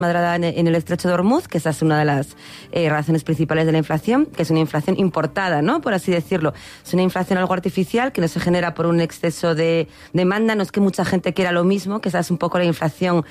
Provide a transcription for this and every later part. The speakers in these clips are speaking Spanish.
madrada en el estrecho de Hormuz, que esa es una de las razones principales de la inflación, que es una inflación importada, ¿no? Por así decirlo. Es una inflación algo artificial que no se genera por un exceso de demanda. No es que mucha gente quiera lo mismo, que esa es un poco la inflación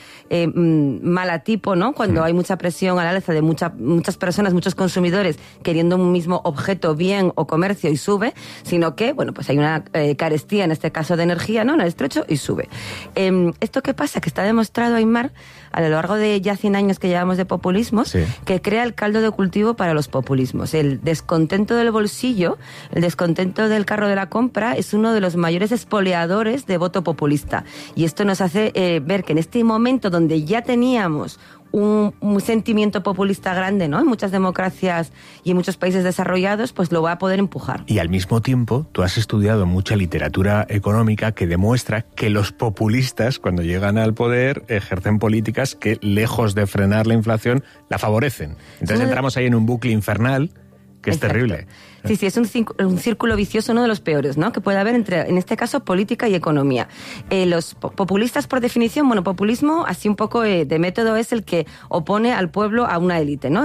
mala tipo, ¿no? Cuando hay mucha presión al alza de muchas personas, muchos consumidores queriendo un mismo objeto, bien o comercio y sube, sino que, bueno, pues hay una carestía, en este caso de energía, ¿no? En el estrecho y sube. ¿Esto qué pasa? Que está demostrado, Aymar, a lo largo de ya 100 años que llevamos de populismos, sí, que crea el caldo de cultivo para los populismos. El descontento del bolsillo, el descontento del carro de la compra es uno de los mayores espoleadores de voto populista. Y esto nos hace ver que en este momento donde ya teníamos un sentimiento populista grande, ¿no? En muchas democracias y en muchos países desarrollados, pues lo va a poder empujar. Y al mismo tiempo, tú has estudiado mucha literatura económica que demuestra que los populistas, cuando llegan al poder, ejercen políticas que, lejos de frenar la inflación, la favorecen. Entonces entramos ahí en un bucle infernal que es terrible. Sí, es un círculo vicioso, uno de los peores, ¿no? Que puede haber entre, en este caso, política y economía. Los populistas, por definición, bueno, populismo, así un poco de método, es el que opone al pueblo a una élite, ¿no?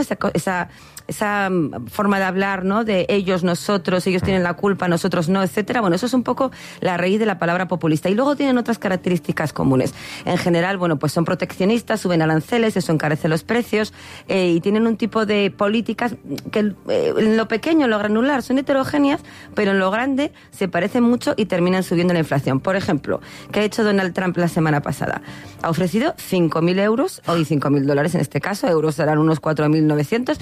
Esa forma de hablar, ¿no? De ellos, nosotros, ellos tienen la culpa, nosotros no, etcétera. Bueno, eso es un poco la raíz de la palabra populista. Y luego tienen otras características comunes. En general, bueno, pues son proteccionistas, suben aranceles, eso encarece los precios, y tienen un tipo de políticas que en lo pequeño, en lo granular, son heterogéneas, pero en lo grande se parecen mucho y terminan subiendo la inflación. Por ejemplo, ¿qué ha hecho Donald Trump la semana pasada? Ha ofrecido 5.000 euros, hoy $5.000 en este caso, euros serán unos 4.900,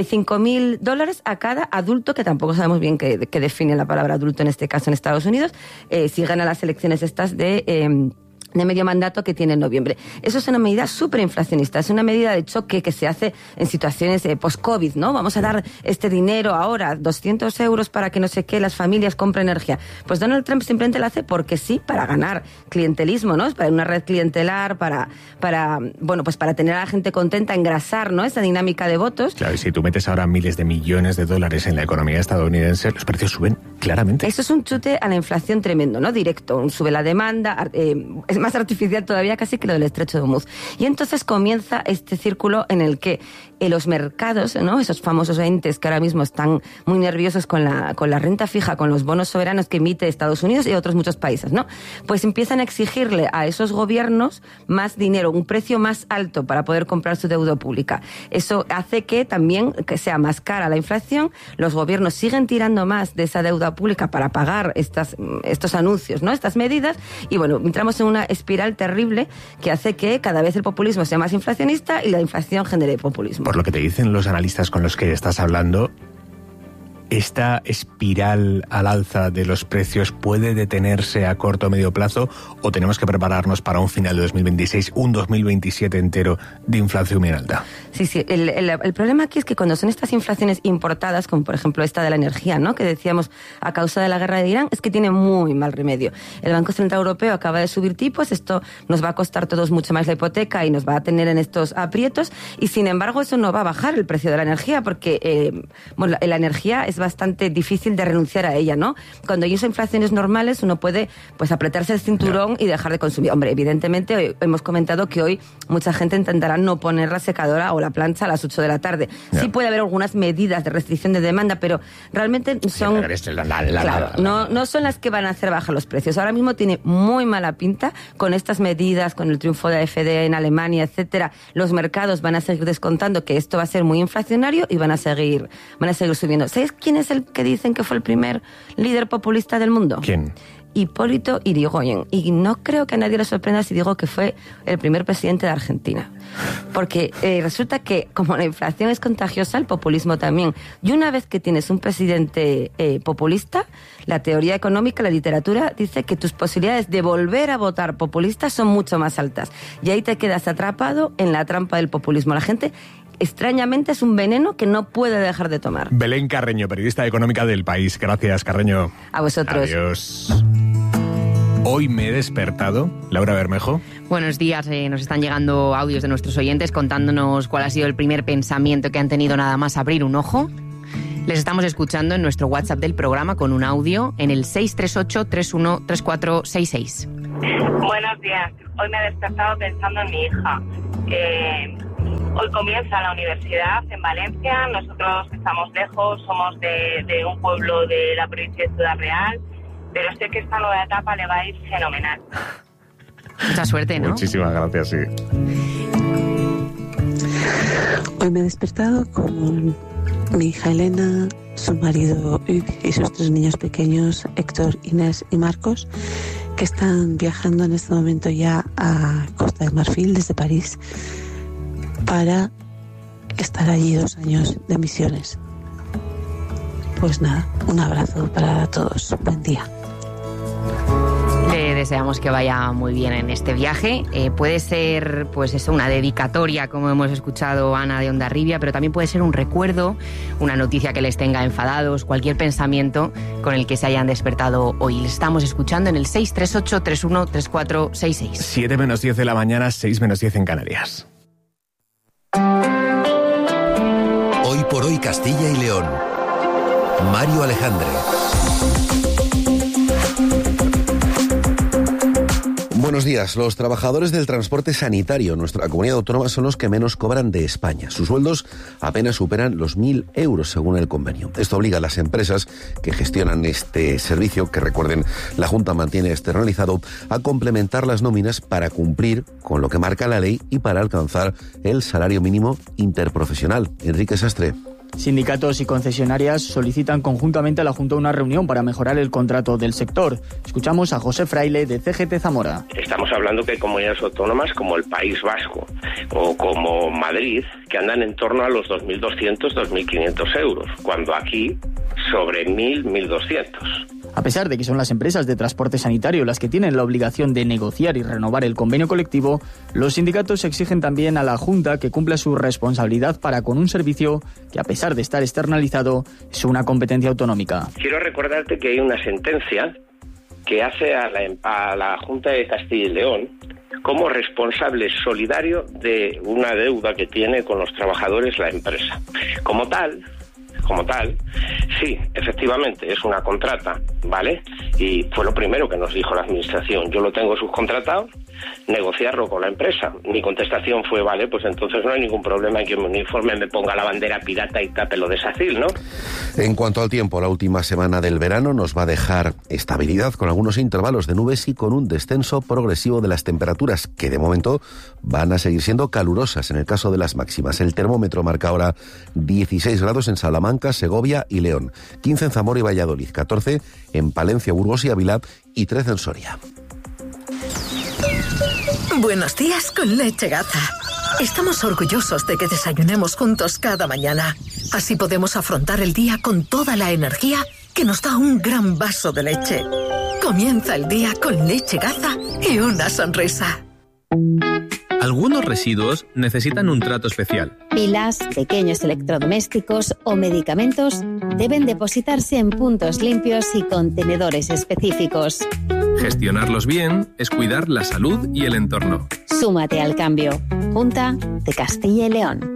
$5.000 a cada adulto, que tampoco sabemos bien qué define la palabra adulto en este caso en Estados Unidos, si gana las elecciones estas de medio mandato que tiene en noviembre. Eso es una medida súper inflacionista, es una medida de choque que se hace en situaciones post-COVID, ¿no? Vamos a dar este dinero ahora, 200 euros para que no sé qué, las familias compren energía. Pues Donald Trump simplemente lo hace porque sí, para ganar clientelismo, ¿no? Para una red clientelar, para tener a la gente contenta, engrasar, ¿no? Esa dinámica de votos. Claro, y si tú metes ahora miles de millones de dólares en la economía estadounidense, los precios suben claramente. Eso es un chute a la inflación tremendo, ¿no? Directo, sube la demanda, es más artificial todavía casi que lo del estrecho de Hormuz. Y entonces comienza este círculo en el que los mercados, ¿no? Esos famosos entes que ahora mismo están muy nerviosos con la renta fija, con los bonos soberanos que emite Estados Unidos y otros muchos países, ¿no? Pues empiezan a exigirle a esos gobiernos más dinero, un precio más alto para poder comprar su deuda pública. Eso hace que también que sea más cara la inflación, los gobiernos siguen tirando más de esa deuda pública para pagar estos anuncios, ¿no? Estas medidas, y bueno, entramos en una espiral terrible que hace que cada vez el populismo sea más inflacionista y la inflación genere populismo. Por lo que te dicen los analistas con los que estás hablando, ¿esta espiral al alza de los precios puede detenerse a corto o medio plazo o tenemos que prepararnos para un final de 2026, un 2027 entero de inflación bien alta? Sí. El problema aquí es que cuando son estas inflaciones importadas, como por ejemplo esta de la energía, ¿no? Que decíamos a causa de la guerra de Irán, es que tiene muy mal remedio. El Banco Central Europeo acaba de subir tipos, esto nos va a costar todos mucho más la hipoteca y nos va a tener en estos aprietos, y sin embargo eso no va a bajar el precio de la energía porque la energía es bastante difícil de renunciar a ella, ¿no? Cuando hay esas inflaciones normales uno puede pues apretarse el cinturón y dejar de consumir. Hombre, evidentemente hemos comentado que hoy mucha gente intentará no poner la secadora o la plancha a las 8 de la tarde. Sí puede haber algunas medidas de restricción de demanda, pero realmente son no son las que van a hacer bajar los precios. Ahora mismo tiene muy mala pinta con estas medidas, con el triunfo de AfD en Alemania, etcétera. Los mercados van a seguir descontando que esto va a ser muy inflacionario y van a seguir subiendo. ¿Sabes quién es el que dicen que fue el primer líder populista del mundo? ¿Quién? Hipólito Yrigoyen. Y no creo que a nadie le sorprenda si digo que fue el primer presidente de Argentina. Porque resulta que como la inflación es contagiosa, el populismo también. Y una vez que tienes un presidente populista, la teoría económica, la literatura, dice que tus posibilidades de volver a votar populista son mucho más altas. Y ahí te quedas atrapado en la trampa del populismo. La gente, extrañamente, es un veneno que no puede dejar de tomar. Belén Carreño, periodista económica del País. Gracias, Carreño. A vosotros. Adiós. Hoy me he despertado, Laura Bermejo. Buenos días, nos están llegando audios de nuestros oyentes contándonos cuál ha sido el primer pensamiento que han tenido nada más abrir un ojo. Les estamos escuchando en nuestro WhatsApp del programa con un audio en el 638-313466. Buenos días, hoy me he despertado pensando en mi hija. Hoy comienza la universidad en Valencia. Nosotros estamos lejos, somos de un pueblo de la provincia de Ciudad Real, pero sé que esta nueva etapa le va a ir fenomenal. Mucha suerte, ¿no? Muchísimas gracias, sí. Hoy me he despertado con mi hija Elena, su marido Hugues y sus 3 niños pequeños, Héctor, Inés y Marcos, que están viajando en este momento ya a Costa de Marfil desde París para estar allí 2 años de misiones. Pues nada, un abrazo para todos. Buen día. Le deseamos que vaya muy bien en este viaje. Puede ser, pues eso, una dedicatoria, como hemos escuchado Ana de Hondarribia, pero también puede ser un recuerdo, una noticia que les tenga enfadados, cualquier pensamiento con el que se hayan despertado hoy. Les estamos escuchando en el 638-313466. 7 menos 10 de la mañana, 6 menos 10 en Canarias. Hoy por hoy Castilla y León. Mario Alejandre. Buenos días. Los trabajadores del transporte sanitario en nuestra comunidad autónoma son los que menos cobran de España. Sus sueldos apenas superan los 1.000 euros según el convenio. Esto obliga a las empresas que gestionan este servicio, que recuerden, la Junta mantiene externalizado, a complementar las nóminas para cumplir con lo que marca la ley y para alcanzar el salario mínimo interprofesional. Enrique Sastre. Sindicatos y concesionarias solicitan conjuntamente a la Junta una reunión para mejorar el contrato del sector. Escuchamos a José Fraile de CGT Zamora. Estamos hablando que hay comunidades autónomas como el País Vasco o como Madrid que andan en torno a los 2.200, 2.500 euros, cuando aquí sobre 1.000, 1.200. A pesar de que son las empresas de transporte sanitario las que tienen la obligación de negociar y renovar el convenio colectivo, los sindicatos exigen también a la Junta que cumpla su responsabilidad para con un servicio que, a pesar de estar externalizado, es una competencia autonómica. Quiero recordarte que hay una sentencia que hace a la Junta de Castilla y León como responsable solidario de una deuda que tiene con los trabajadores la empresa. Como tal, sí, efectivamente, es una contrata, ¿vale? Y fue lo primero que nos dijo la Administración. Yo lo tengo subcontratado, negociarlo con la empresa. Mi contestación fue, vale, pues entonces no hay ningún problema en que mi uniforme me ponga la bandera pirata y tape lo de SACIL, ¿no? En cuanto al tiempo, la última semana del verano nos va a dejar estabilidad con algunos intervalos de nubes y con un descenso progresivo de las temperaturas, que de momento van a seguir siendo calurosas en el caso de las máximas. El termómetro marca ahora 16 grados en Salamanca, Segovia y León, 15 en Zamora y Valladolid, 14 en Palencia, Burgos y Ávila y 13 en Soria. Buenos días con Leche Gaza. Estamos orgullosos de que desayunemos juntos cada mañana. Así podemos afrontar el día con toda la energía que nos da un gran vaso de leche. Comienza el día con Leche Gaza y una sonrisa. Algunos residuos necesitan un trato especial. Pilas, pequeños electrodomésticos o medicamentos deben depositarse en puntos limpios y contenedores específicos. Gestionarlos bien es cuidar la salud y el entorno. Súmate al cambio. Junta de Castilla y León.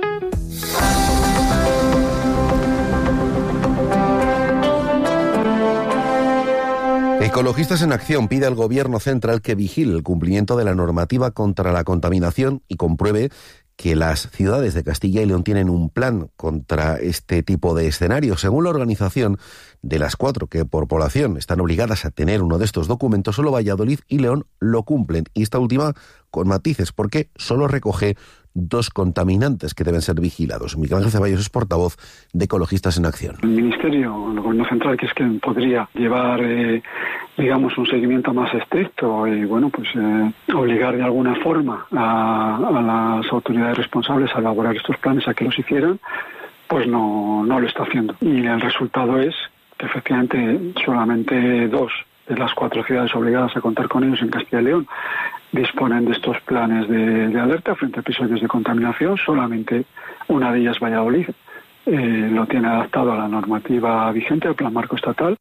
Ecologistas en Acción pide al Gobierno central que vigile el cumplimiento de la normativa contra la contaminación y compruebe que las ciudades de Castilla y León tienen un plan contra este tipo de escenarios. Según la organización, de las 4 que por población están obligadas a tener uno de estos documentos, solo Valladolid y León lo cumplen. Y esta última con matices, porque solo recoge 2 contaminantes que deben ser vigilados. Miguel Ángel Ceballos es portavoz de Ecologistas en Acción. El Ministerio, el Gobierno central, que es quien podría llevar, un seguimiento más estricto y, obligar de alguna forma a las autoridades responsables a elaborar estos planes a que los hicieran, pues no lo está haciendo. Y el resultado es que efectivamente solamente 2 de las 4 ciudades obligadas a contar con ellos en Castilla y León disponen de estos planes de alerta frente a episodios de contaminación. Solamente una de ellas, Valladolid, lo tiene adaptado a la normativa vigente, al Plan Marco Estatal.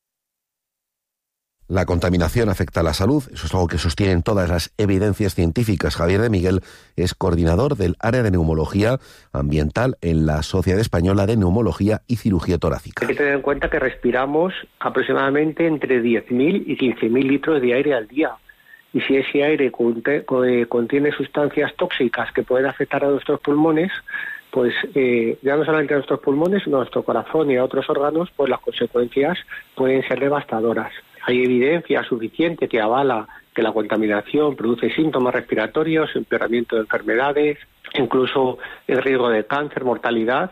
La contaminación afecta a la salud, eso es algo que sostienen todas las evidencias científicas. Javier de Miguel es coordinador del área de neumología ambiental en la Sociedad Española de Neumología y Cirugía Torácica. Hay que tener en cuenta que respiramos aproximadamente entre 10.000 y 15.000 litros de aire al día. y si ese aire contiene sustancias tóxicas que pueden afectar a nuestros pulmones, pues ya no solamente a nuestros pulmones, sino a nuestro corazón y a otros órganos, pues las consecuencias pueden ser devastadoras. Hay evidencia suficiente que avala que la contaminación produce síntomas respiratorios, empeoramiento de enfermedades, incluso el riesgo de cáncer, mortalidad,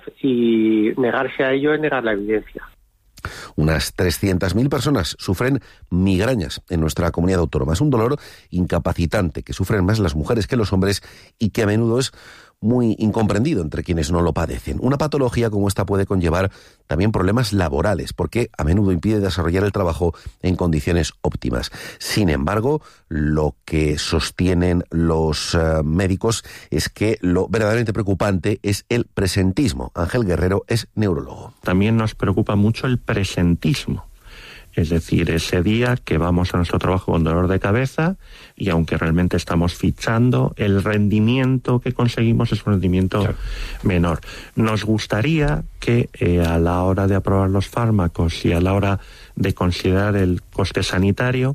y negarse a ello es negar la evidencia. Unas 300.000 personas sufren migrañas en nuestra comunidad autónoma. Es un dolor incapacitante que sufren más las mujeres que los hombres y que a menudo es muy incomprendido entre quienes no lo padecen. Una patología como esta puede conllevar también problemas laborales, porque a menudo impide desarrollar el trabajo en condiciones óptimas. Sin embargo, lo que sostienen los médicos es que lo verdaderamente preocupante es el presentismo. Ángel Guerrero es neurólogo. También nos preocupa mucho el presentismo. Es decir, ese día que vamos a nuestro trabajo con dolor de cabeza y aunque realmente estamos fichando, el rendimiento que conseguimos es un rendimiento menor. Nos gustaría que a la hora de aprobar los fármacos y a la hora de considerar el coste sanitario,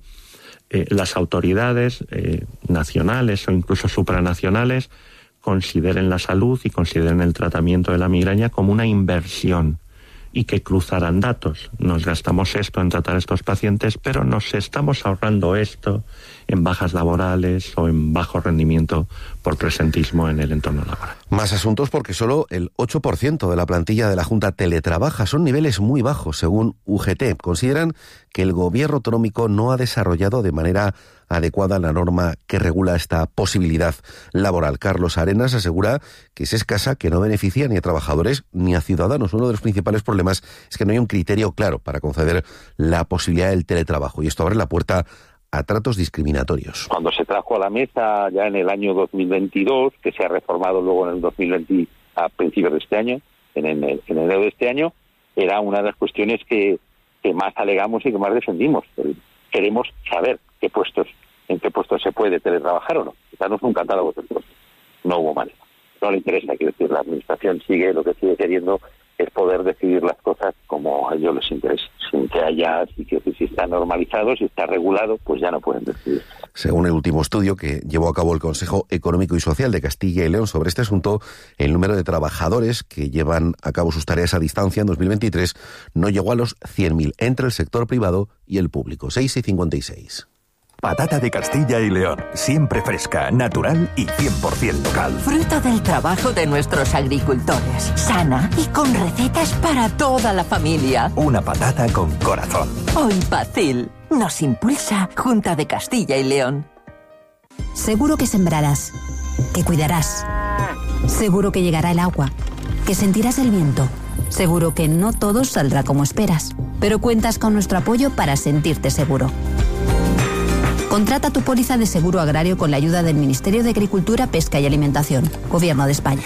las autoridades nacionales o incluso supranacionales consideren la salud y consideren el tratamiento de la migraña como una inversión, y que cruzaran datos. Nos gastamos esto en tratar a estos pacientes, pero nos estamos ahorrando esto en bajas laborales o en bajo rendimiento por presentismo en el entorno laboral. Más asuntos porque solo el 8% de la plantilla de la Junta teletrabaja. Son niveles muy bajos, según UGT. Consideran que el gobierno autonómico no ha desarrollado de manera adecuada la norma que regula esta posibilidad laboral. Carlos Arenas asegura que es escasa, que no beneficia ni a trabajadores ni a ciudadanos. Uno de los principales problemas es que no hay un criterio claro para conceder la posibilidad del teletrabajo, y esto abre la puerta a tratos discriminatorios. Cuando se trajo a la mesa ya en el año 2022, que se ha reformado luego en el 2020 a principios de este año, en enero de este año, era una de las cuestiones que más alegamos y que más defendimos. Queremos saber en qué puestos se puede teletrabajar o no. Danos un catálogo de puestos. No hubo manera. No le interesa, quiero decir, la administración lo que sigue queriendo es poder decidir las cosas como a ellos les interesa. Sin que haya, si está normalizado, si está regulado, pues ya no pueden decidir. Según el último estudio que llevó a cabo el Consejo Económico y Social de Castilla y León sobre este asunto, el número de trabajadores que llevan a cabo sus tareas a distancia en 2023 no llegó a los 100.000 entre el sector privado y el público. 6:56. Patata de Castilla y León, siempre fresca, natural y 100% local. Fruto del trabajo de nuestros agricultores, sana y con recetas para toda la familia. Una patata con corazón. Hoy Pacil nos impulsa Junta de Castilla y León. Seguro que sembrarás, que cuidarás. Seguro que llegará el agua, que sentirás el viento. Seguro que no todo saldrá como esperas, pero cuentas con nuestro apoyo para sentirte seguro. Contrata tu póliza de seguro agrario con la ayuda del Ministerio de Agricultura, Pesca y Alimentación, Gobierno de España.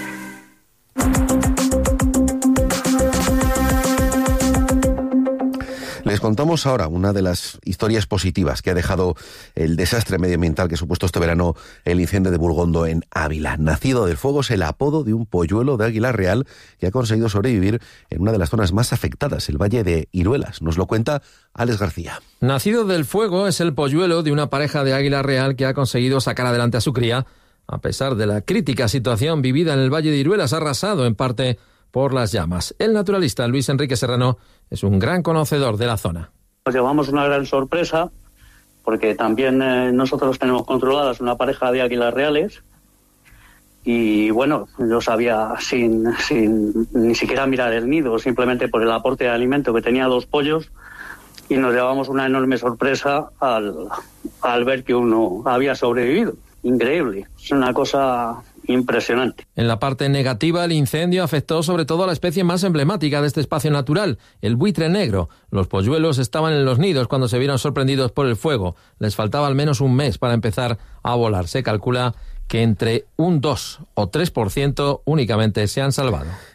Les contamos ahora una de las historias positivas que ha dejado el desastre medioambiental que ha supuesto este verano el incendio de Burgondo en Ávila. Nacido del fuego es el apodo de un polluelo de águila real que ha conseguido sobrevivir en una de las zonas más afectadas, el Valle de Iruelas. Nos lo cuenta Alex García. Nacido del fuego es el polluelo de una pareja de águila real que ha conseguido sacar adelante a su cría, a pesar de la crítica situación vivida en el Valle de Iruelas, arrasado en parte por las llamas. El naturalista Luis Enrique Serrano es un gran conocedor de la zona. Nos llevamos una gran sorpresa porque también nosotros tenemos controladas una pareja de águilas reales y bueno, yo sabía sin ni siquiera mirar el nido, simplemente por el aporte de alimento que tenía 2 pollos, y nos llevamos una enorme sorpresa al ver que uno había sobrevivido. Increíble, es una cosa impresionante. En la parte negativa, el incendio afectó sobre todo a la especie más emblemática de este espacio natural, el buitre negro. Los polluelos estaban en los nidos cuando se vieron sorprendidos por el fuego. Les faltaba al menos un mes para empezar a volar. Se calcula que entre un 2 o 3% únicamente se han salvado.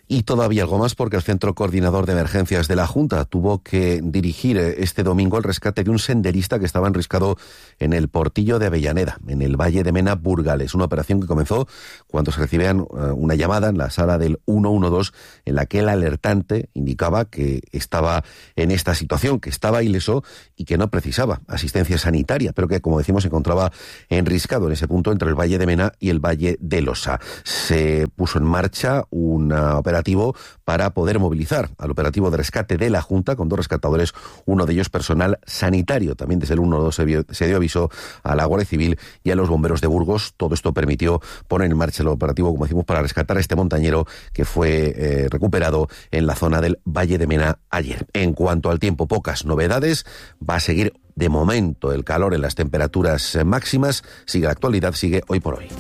Y todavía algo más, porque el Centro Coordinador de Emergencias de la Junta tuvo que dirigir este domingo el rescate de un senderista que estaba enriscado en el Portillo de Avellaneda, en el Valle de Mena, Burgales. Una operación que comenzó cuando se recibían una llamada en la sala del 112, en la que el alertante indicaba que estaba en esta situación, que estaba ileso y que no precisaba asistencia sanitaria, pero que, como decimos, se encontraba enriscado en ese punto entre el Valle de Mena y el Valle de Losa. Se puso en marcha una operación para poder movilizar al operativo de rescate de la Junta con 2 rescatadores, uno de ellos personal sanitario. También desde el 112 se dio aviso a la Guardia Civil y a los bomberos de Burgos. Todo esto permitió poner en marcha el operativo, como decimos, para rescatar a este montañero que fue recuperado en la zona del Valle de Mena ayer. En cuanto al tiempo, pocas novedades. Va a seguir de momento el calor en las temperaturas máximas. Sigue la actualidad, sigue Hoy por Hoy.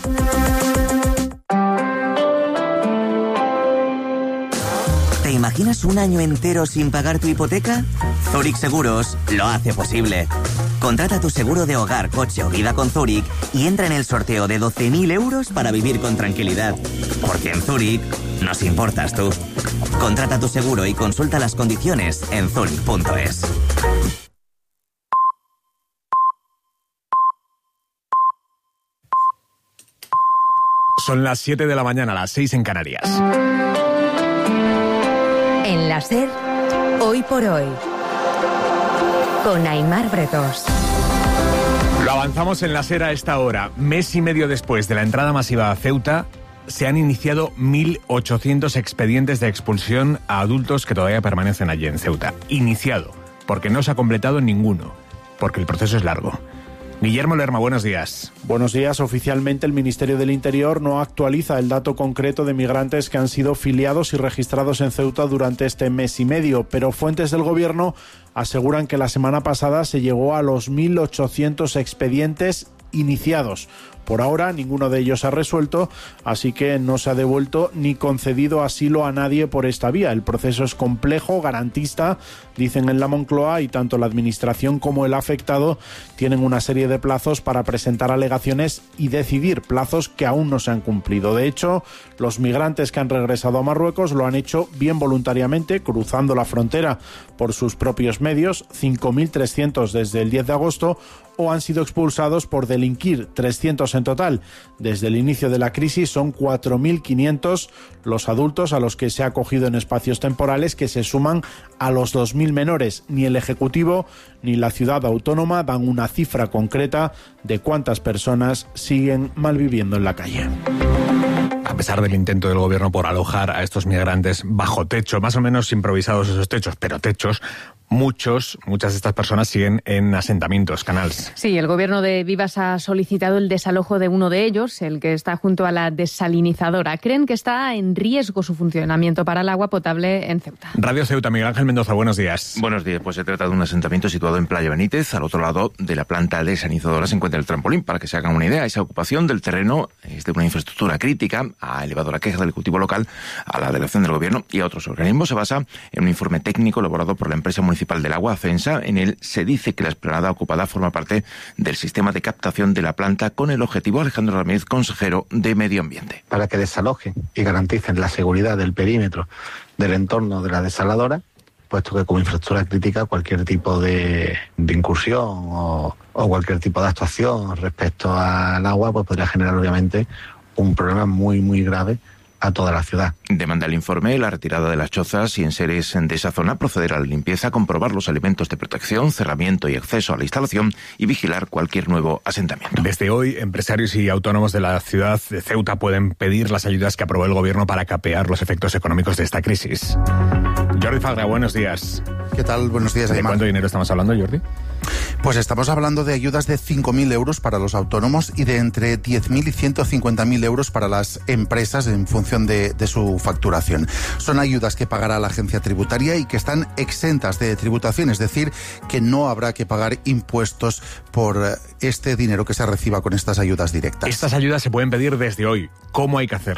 ¿Te imaginas un año entero sin pagar tu hipoteca? Zurich Seguros lo hace posible. Contrata tu seguro de hogar, coche o vida con Zurich y entra en el sorteo de 12.000 euros para vivir con tranquilidad. Porque en Zurich nos importas tú. Contrata tu seguro y consulta las condiciones en zurich.es. Son las 7 de la mañana, las 6 en Canarias. En la SER, Hoy por Hoy, con Aimar Bretos. Lo avanzamos en la SER a esta hora. Mes y medio después de la entrada masiva a Ceuta, se han iniciado 1.800 expedientes de expulsión a adultos que todavía permanecen allí en Ceuta. Iniciado, porque no se ha completado ninguno, porque el proceso es largo. Guillermo Lerma, buenos días. Buenos días. Oficialmente el Ministerio del Interior no actualiza el dato concreto de migrantes que han sido filiados y registrados en Ceuta durante este mes y medio, pero fuentes del Gobierno aseguran que la semana pasada se llegó a los 1.800 expedientes iniciados. Por ahora, ninguno de ellos ha resuelto, así que no se ha devuelto ni concedido asilo a nadie por esta vía. El proceso es complejo, garantista, dicen en la Moncloa, y tanto la Administración como el afectado tienen una serie de plazos para presentar alegaciones y decidir, plazos que aún no se han cumplido. De hecho, los migrantes que han regresado a Marruecos lo han hecho bien voluntariamente, cruzando la frontera por sus propios medios, 5.300 desde el 10 de agosto, o han sido expulsados por delinquir, 300 en total. Desde el inicio de la crisis son 4.500 los adultos a los que se ha acogido en espacios temporales, que se suman a los 2.000 menores. Ni el Ejecutivo ni la ciudad autónoma dan una cifra concreta de cuántas personas siguen malviviendo en la calle. A pesar del intento del Gobierno por alojar a estos migrantes bajo techo, más o menos improvisados esos techos, pero techos, muchas de estas personas siguen en asentamientos, Canals. Sí, el Gobierno de Vivas ha solicitado el desalojo de uno de ellos, el que está junto a la desalinizadora. Creen que está en riesgo su funcionamiento para el agua potable en Ceuta. Radio Ceuta, Miguel Ángel Mendoza, buenos días. Buenos días, pues se trata de un asentamiento situado en Playa Benítez. Al otro lado de la planta desalinizadora se encuentra el trampolín. Para que se hagan una idea, esa ocupación del terreno es de una infraestructura crítica. Ha elevado la queja del Ejecutivo local a la delegación del Gobierno y a otros organismos. Se basa en un informe técnico elaborado por la empresa municipal del agua, ACENSA. En él se dice que la explanada ocupada forma parte del sistema de captación de la planta con el objetivo. Alejandro Ramírez, consejero de Medio Ambiente. Para que desalojen y garanticen la seguridad del perímetro del entorno de la desaladora, puesto que como infraestructura crítica cualquier tipo de incursión o cualquier tipo de actuación respecto al agua pues podría generar obviamente un problema muy, muy grave a toda la ciudad. Demanda el informe la retirada de las chozas y enseres de esa zona, proceder a la limpieza, comprobar los elementos de protección, cerramiento y acceso a la instalación y vigilar cualquier nuevo asentamiento. Desde hoy, empresarios y autónomos de la ciudad de Ceuta pueden pedir las ayudas que aprobó el Gobierno para capear los efectos económicos de esta crisis. Jordi Fagra, buenos días. ¿Qué tal? Buenos días, Aymar. ¿De cuánto dinero estamos hablando, Jordi? Pues estamos hablando de ayudas de 5.000 euros para los autónomos y de entre 10.000 y 150.000 euros para las empresas en función de su facturación. Son ayudas que pagará la agencia tributaria y que están exentas de tributación, es decir, que no habrá que pagar impuestos por este dinero que se reciba con estas ayudas directas. Estas ayudas se pueden pedir desde hoy. ¿Cómo hay que hacerlo?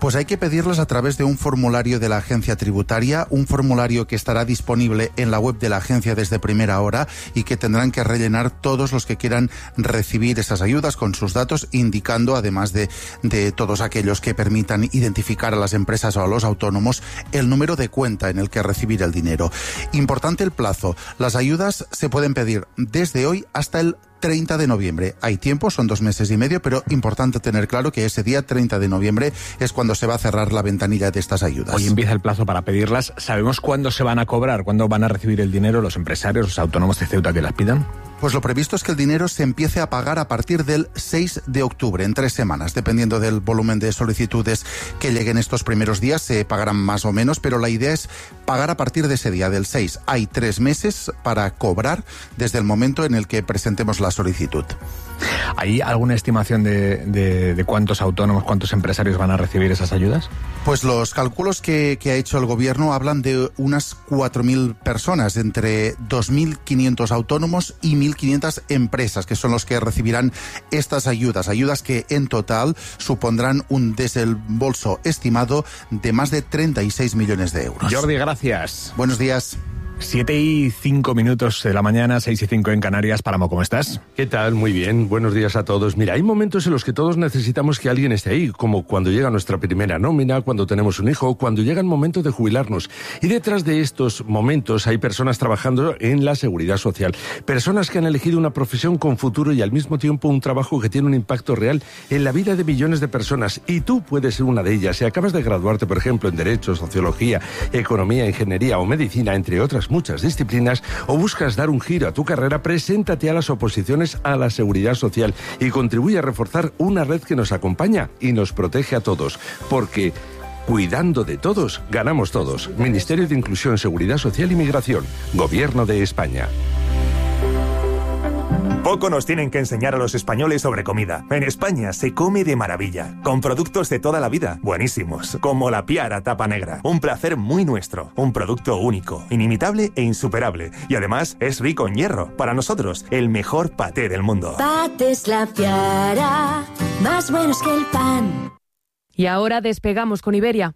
Pues hay que pedirlas a través de un formulario de la Agencia Tributaria, un formulario que estará disponible en la web de la agencia desde primera hora y que tendrán que rellenar todos los que quieran recibir esas ayudas con sus datos, indicando, además de todos aquellos que permitan identificar a las empresas o a los autónomos, el número de cuenta en el que recibir el dinero. Importante el plazo. Las ayudas se pueden pedir desde hoy hasta el 30 de noviembre. Hay tiempo, son 2 meses y medio, pero importante tener claro que ese día 30 de noviembre es cuando se va a cerrar la ventanilla de estas ayudas. Hoy empieza el plazo para pedirlas. ¿Sabemos cuándo se van a cobrar? ¿Cuándo van a recibir el dinero los empresarios, los autónomos de Ceuta que las pidan? Pues lo previsto es que el dinero se empiece a pagar a partir del 6 de octubre, en 3 semanas. Dependiendo del volumen de solicitudes que lleguen estos primeros días, se pagarán más o menos, pero la idea es pagar a partir de ese día, del 6. Hay 3 meses para cobrar desde el momento en el que presentemos la solicitud. ¿Hay alguna estimación de cuántos autónomos, cuántos empresarios van a recibir esas ayudas? Pues los cálculos que ha hecho el gobierno hablan de unas 4.000 personas, entre 2.500 autónomos y 1.500 empresas, que son los que recibirán estas ayudas que en total supondrán un desembolso estimado de más de 36 millones de euros. Jordi, gracias. Buenos días. 7:05 de la mañana, 6:05 en Canarias. Páramo, ¿cómo estás? ¿Qué tal? Muy bien, buenos días a todos. Mira, hay momentos en los que todos necesitamos que alguien esté ahí, como cuando llega nuestra primera nómina, cuando tenemos un hijo, cuando llega el momento de jubilarnos. Y detrás de estos momentos hay personas trabajando en la seguridad social, personas que han elegido una profesión con futuro y al mismo tiempo un trabajo que tiene un impacto real en la vida de millones de personas. Y tú puedes ser una de ellas. Si acabas de graduarte, por ejemplo, en Derecho, Sociología, Economía, Ingeniería o Medicina, entre otras muchas disciplinas, o buscas dar un giro a tu carrera, preséntate a las oposiciones a la seguridad social y contribuye a reforzar una red que nos acompaña y nos protege a todos, porque cuidando de todos, ganamos todos. Ministerio de Inclusión, Seguridad Social y Migración, Gobierno de España. Poco nos tienen que enseñar a los españoles sobre comida. En España se come de maravilla, con productos de toda la vida, buenísimos, como la Piara Tapa Negra. Un placer muy nuestro, un producto único, inimitable e insuperable. Y además es rico en hierro. Para nosotros, el mejor paté del mundo. Patés La Piara, más buenos que el pan. Y ahora despegamos con Iberia.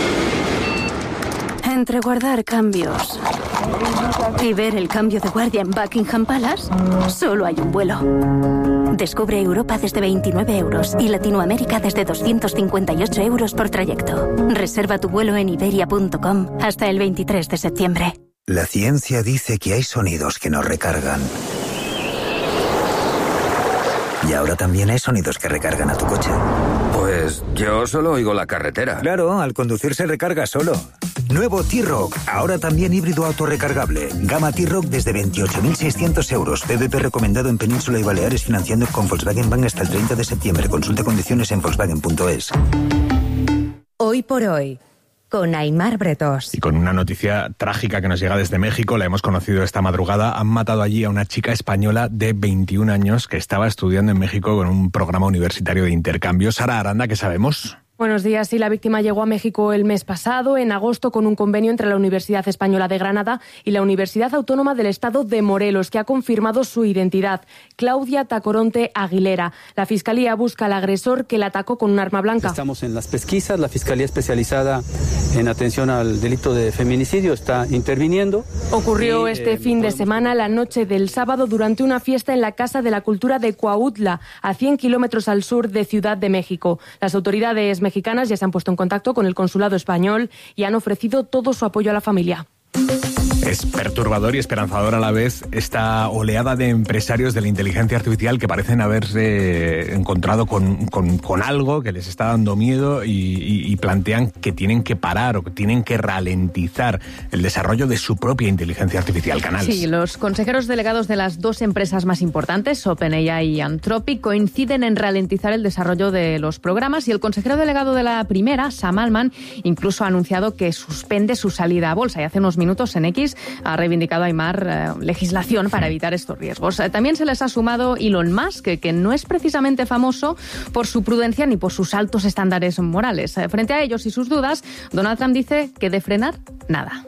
Entre guardar cambios y ver el cambio de guardia en Buckingham Palace, solo hay un vuelo. Descubre Europa desde 29 euros y Latinoamérica desde 258 euros por trayecto. Reserva tu vuelo en iberia.com hasta el 23 de septiembre. La ciencia dice que hay sonidos que nos recargan. Y ahora también hay sonidos que recargan a tu coche. Pues yo solo oigo la carretera. Claro, al conducir se recarga solo. Nuevo T-Roc, ahora también híbrido autorrecargable. Gama T-Roc desde 28.600 euros. PVP recomendado en Península y Baleares, financiando con Volkswagen Bank hasta el 30 de septiembre. Consulta condiciones en volkswagen.es. Hoy por hoy, con Aimar Bretos. Y con una noticia trágica que nos llega desde México, la hemos conocido esta madrugada. Han matado allí a una chica española de 21 años que estaba estudiando en México con un programa universitario de intercambio. Sara Aranda, ¿qué sabemos? Buenos días. Sí, la víctima llegó a México el mes pasado, en agosto, con un convenio entre la Universidad Española de Granada y la Universidad Autónoma del Estado de Morelos, que ha confirmado su identidad. Claudia Tacoronte Aguilera. La Fiscalía busca al agresor que la atacó con un arma blanca. Estamos en las pesquisas. La Fiscalía especializada en atención al delito de feminicidio está interviniendo. Ocurrió este fin de semana, la noche del sábado, durante una fiesta en la Casa de la Cultura de Cuautla, a 100 kilómetros al sur de Ciudad de México. Las autoridades mexicanas ya se han puesto en contacto con el consulado español y han ofrecido todo su apoyo a la familia. Es perturbador y esperanzador a la vez esta oleada de empresarios de la inteligencia artificial que parecen haberse encontrado con algo que les está dando miedo y plantean que tienen que parar o que tienen que ralentizar el desarrollo de su propia inteligencia artificial. Canals. Sí, los consejeros delegados de las dos empresas más importantes, OpenAI y Anthropic, coinciden en ralentizar el desarrollo de los programas, y el consejero delegado de la primera, Sam Altman, incluso ha anunciado que suspende su salida a bolsa, y hace unos minutos en X ha reivindicado a Aimar legislación para evitar estos riesgos. También se les ha sumado Elon Musk, que no es precisamente famoso por su prudencia ni por sus altos estándares morales. Frente a ellos y sus dudas, Donald Trump dice que de frenar, nada.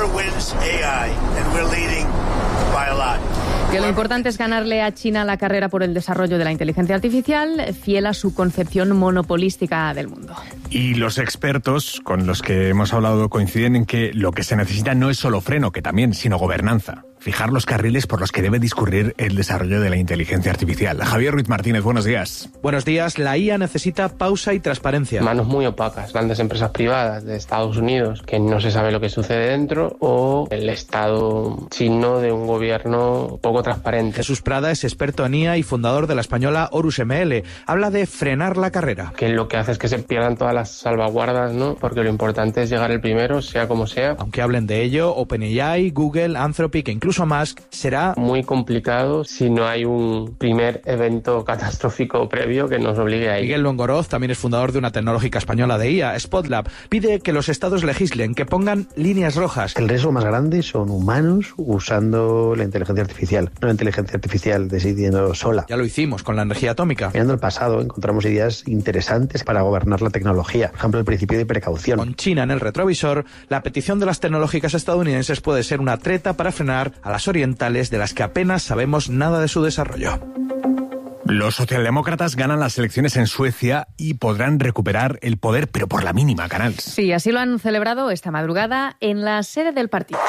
Que lo importante es ganarle a China la carrera por el desarrollo de la inteligencia artificial, fiel a su concepción monopolística del mundo. Y los expertos con los que hemos hablado coinciden en que lo que se necesita no es solo freno, que también, sino gobernanza. Fijar los carriles por los que debe discurrir el desarrollo de la inteligencia artificial. Javier Ruiz Martínez, buenos días. Buenos días. La IA necesita pausa y transparencia. Manos muy opacas, grandes empresas privadas de Estados Unidos que no se sabe lo que sucede dentro, o el estado chino de un gobierno poco transparente. Jesús Prada es experto en IA y fundador de la española Horus ML. Habla de frenar la carrera. Que lo que hace es que se pierdan todas las salvaguardas, ¿no? Porque lo importante es llegar el primero, sea como sea. Aunque hablen de ello, OpenAI, Google, Anthropic e incluso Musk, será muy complicado si no hay un primer evento catastrófico previo que nos obligue a ir. Miguel Longoroz también es fundador de una tecnológica española de IA, Spotlab. Pide que los estados legislen, que pongan líneas rojas. El riesgo más grande son humanos usando la inteligencia artificial, no la inteligencia artificial decidiendo sola. Ya lo hicimos con la energía atómica. Mirando el pasado encontramos ideas interesantes para gobernar la tecnología. Por ejemplo, el principio de precaución. Con China en el retrovisor, la petición de las tecnológicas estadounidenses puede ser una treta para frenar a las orientales de las que apenas sabemos nada de su desarrollo. Los socialdemócratas ganan las elecciones en Suecia y podrán recuperar el poder, pero por la mínima, Canals. Sí, así lo han celebrado esta madrugada en la sede del partido.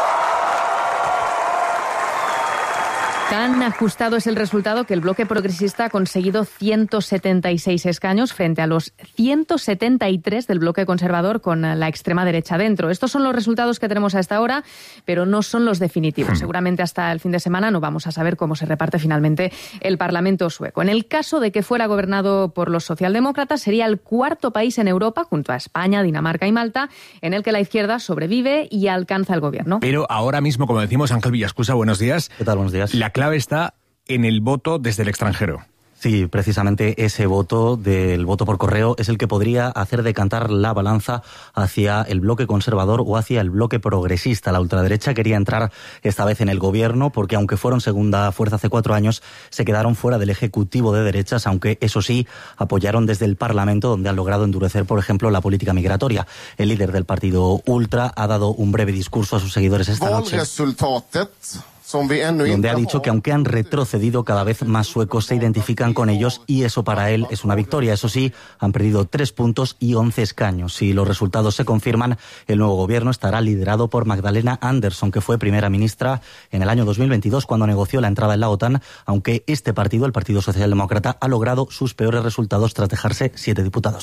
Tan ajustado es el resultado que el bloque progresista ha conseguido 176 escaños frente a los 173 del bloque conservador con la extrema derecha dentro. Estos son los resultados que tenemos a esta hora, pero no son los definitivos. Seguramente hasta el fin de semana no vamos a saber cómo se reparte finalmente el Parlamento sueco. En el caso de que fuera gobernado por los socialdemócratas, sería el cuarto país en Europa, junto a España, Dinamarca y Malta, en el que la izquierda sobrevive y alcanza el gobierno. Pero ahora mismo, como decimos, Ángel Villascusa, buenos días. ¿Qué tal? Buenos días. La clave está en el voto desde el extranjero. Sí, precisamente ese voto del voto por correo es el que podría hacer decantar la balanza hacia el bloque conservador o hacia el bloque progresista. La ultraderecha quería entrar esta vez en el gobierno porque, aunque fueron segunda fuerza hace 4 años, se quedaron fuera del ejecutivo de derechas, aunque eso sí, apoyaron desde el Parlamento, donde han logrado endurecer, por ejemplo, la política migratoria. El líder del partido Ultra ha dado un breve discurso a sus seguidores esta noche, donde ha dicho que aunque han retrocedido, cada vez más suecos se identifican con ellos y eso para él es una victoria. Eso sí, han perdido 3 puntos y 11 escaños. Si los resultados se confirman, el nuevo gobierno estará liderado por Magdalena Andersson, que fue primera ministra en el año 2022 cuando negoció la entrada en la OTAN, aunque este partido, el Partido Socialdemócrata, ha logrado sus peores resultados tras dejarse 7 diputados.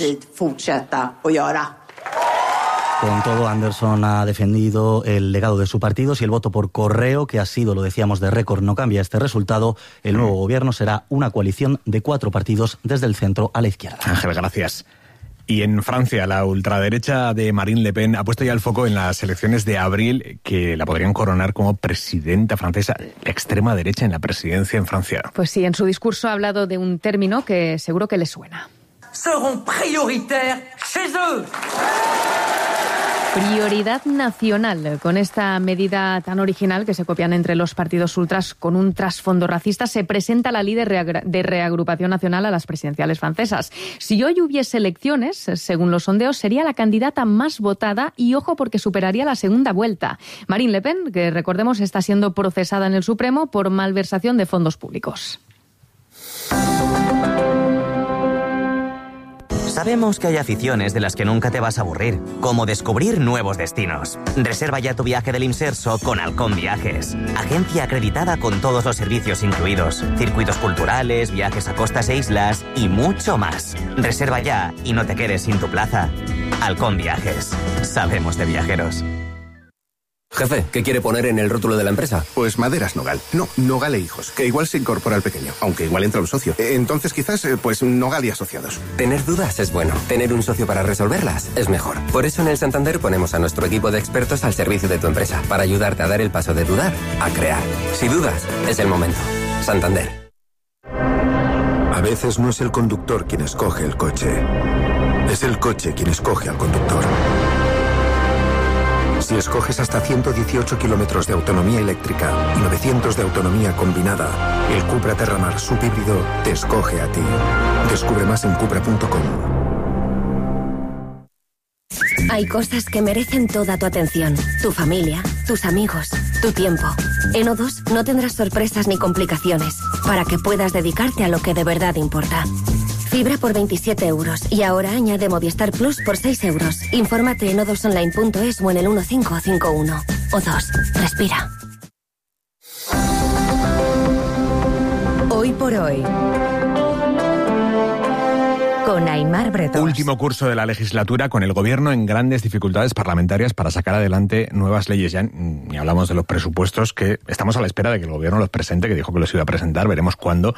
Con todo, Andersson ha defendido el legado de su partido. Si el voto por correo, que ha sido, lo decíamos, de récord, no cambia este resultado, el nuevo gobierno será una coalición de 4 partidos desde el centro a la izquierda. Ángel, gracias. Y en Francia, la ultraderecha de Marine Le Pen ha puesto ya el foco en las elecciones de abril, que la podrían coronar como presidenta francesa, la extrema derecha en la presidencia en Francia. Pues sí, en su discurso ha hablado de un término que seguro que le suena. Seront prioritaires chez eux. Prioridad nacional. Con esta medida tan original que se copian entre los partidos ultras con un trasfondo racista, se presenta la líder de Reagrupación Nacional a las presidenciales francesas. Si hoy hubiese elecciones, según los sondeos, sería la candidata más votada y, ojo, porque superaría la segunda vuelta. Marine Le Pen, que recordemos está siendo procesada en el Supremo por malversación de fondos públicos. Sabemos que hay aficiones de las que nunca te vas a aburrir, como descubrir nuevos destinos. Reserva ya tu viaje del Imserso con Halcón Viajes. Agencia acreditada con todos los servicios incluidos. Circuitos culturales, viajes a costas e islas y mucho más. Reserva ya y no te quedes sin tu plaza. Halcón Viajes. Sabemos de viajeros. Jefe, ¿qué quiere poner en el rótulo de la empresa? Pues Maderas Nogal. No, Nogal e Hijos, que igual se incorpora al pequeño, aunque igual entra un socio. Entonces quizás, pues Nogal y Asociados. Tener dudas es bueno. Tener un socio para resolverlas es mejor. Por eso en el Santander ponemos a nuestro equipo de expertos al servicio de tu empresa, para ayudarte a dar el paso de dudar a crear. Si dudas, es el momento. Santander. A veces no es el conductor quien escoge el coche. Es el coche quien escoge al conductor. Si escoges hasta 118 kilómetros de autonomía eléctrica y 900 de autonomía combinada, el Cupra Terramar subhíbrido te escoge a ti. Descubre más en cupra.com. Hay cosas que merecen toda tu atención. Tu familia, tus amigos, tu tiempo. En O2 no tendrás sorpresas ni complicaciones, para que puedas dedicarte a lo que de verdad importa. Fibra por 27 euros. Y ahora añade Movistar Plus por 6 euros. Infórmate en o2online.es o en el 1551. O2. Respira. Hoy por hoy. Con Aimar Bretón. Último curso de la legislatura con el gobierno en grandes dificultades parlamentarias para sacar adelante nuevas leyes. Ya ni hablamos de los presupuestos, que estamos a la espera de que el gobierno los presente, que dijo que los iba a presentar, veremos cuándo.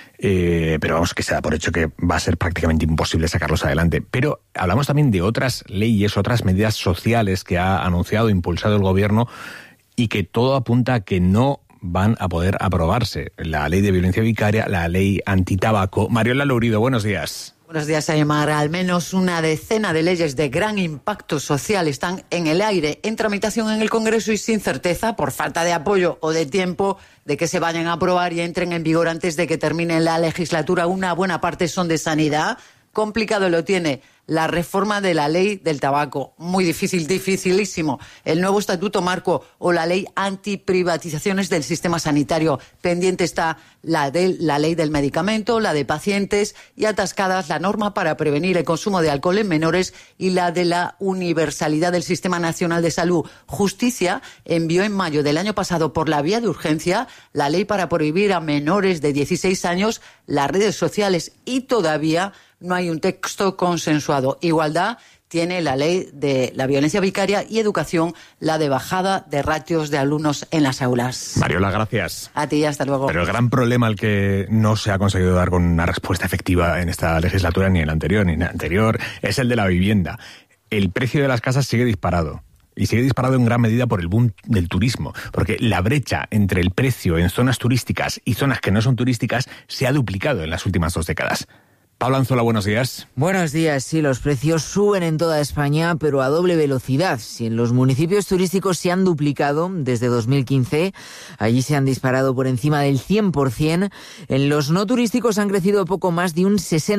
Pero vamos, que se da por hecho que va a ser prácticamente imposible sacarlos adelante. Pero hablamos también de otras leyes, otras medidas sociales que ha anunciado, impulsado el gobierno y que todo apunta a que no van a poder aprobarse. La ley de violencia vicaria, la ley antitabaco. Mariola Lourido, buenos días. Buenos días, Aymar. Al menos una decena de leyes de gran impacto social están en el aire, en tramitación en el Congreso y sin certeza, por falta de apoyo o de tiempo, de que se vayan a aprobar y entren en vigor antes de que termine la legislatura. Una buena parte son de sanidad. Complicado lo tiene la reforma de la ley del tabaco. Muy difícil, dificilísimo. El nuevo estatuto marco o la ley antiprivatizaciones del sistema sanitario. Pendiente está la ley del medicamento, la de pacientes y atascadas la norma para prevenir el consumo de alcohol en menores y la de la universalidad del Sistema Nacional de Salud. Justicia envió en mayo del año pasado por la vía de urgencia la ley para prohibir a menores de 16 años las redes sociales y todavía no hay un texto consensuado. Igualdad tiene la ley de la violencia vicaria y educación, la de bajada de ratios de alumnos en las aulas. Mariola, gracias. A ti, hasta luego. Pero el gran problema al que no se ha conseguido dar con una respuesta efectiva en esta legislatura, ni en la anterior, es el de la vivienda. El precio de las casas sigue disparado. Y sigue disparado en gran medida por el boom del turismo, porque la brecha entre el precio en zonas turísticas y zonas que no son turísticas se ha duplicado en las últimas 2 décadas. Pablo Anzola, buenos días. Buenos días. Sí, los precios suben en toda España, pero a doble velocidad. Si en los municipios turísticos se han duplicado desde 2015, allí se han disparado por encima del 100%. En los no turísticos han crecido poco más de un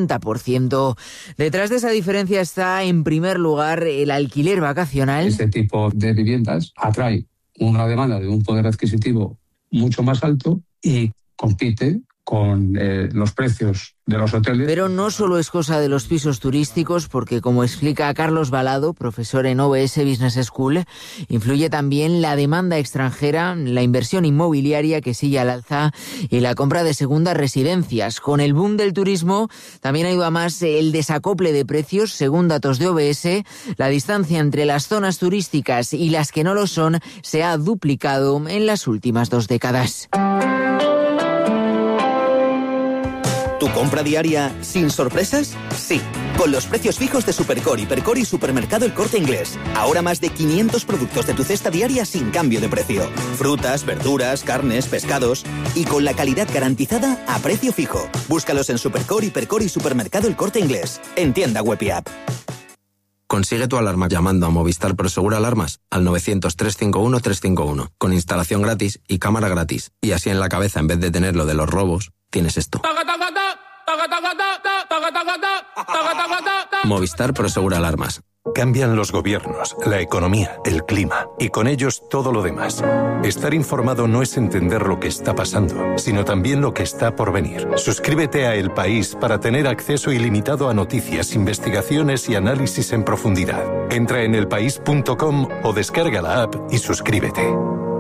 60%. Detrás de esa diferencia está, en primer lugar, el alquiler vacacional. Este tipo de viviendas atrae una demanda de un poder adquisitivo mucho más alto y compite con los precios de los hoteles. Pero no solo es cosa de los pisos turísticos, porque como explica Carlos Balado, profesor en OBS Business School, influye también la demanda extranjera, la inversión inmobiliaria que sigue al alza y la compra de segundas residencias. Con el boom del turismo también ha ido a más el desacople de precios. Según datos de OBS, la distancia entre las zonas turísticas y las que no lo son se ha duplicado en las últimas 2 décadas. ¿Tu compra diaria sin sorpresas? Sí, con los precios fijos de Supercore, Hipercore y Supermercado El Corte Inglés. Ahora más de 500 productos de tu cesta diaria sin cambio de precio. Frutas, verduras, carnes, pescados y con la calidad garantizada a precio fijo. Búscalos en Supercore, Hipercore y Supermercado El Corte Inglés. En tienda web y app. Consigue tu alarma llamando a Movistar Prosegur Alarmas al 900-351-351 con instalación gratis y cámara gratis. Y así en la cabeza, en vez de tener lo de los robos, tienes esto. Movistar Prosegur Alarmas. Cambian los gobiernos, la economía, el clima y con ellos todo lo demás. Estar informado no es entender lo que está pasando, sino también lo que está por venir. Suscríbete a El País para tener acceso ilimitado a noticias, investigaciones y análisis en profundidad. Entra en elpaís.com o descarga la app y suscríbete.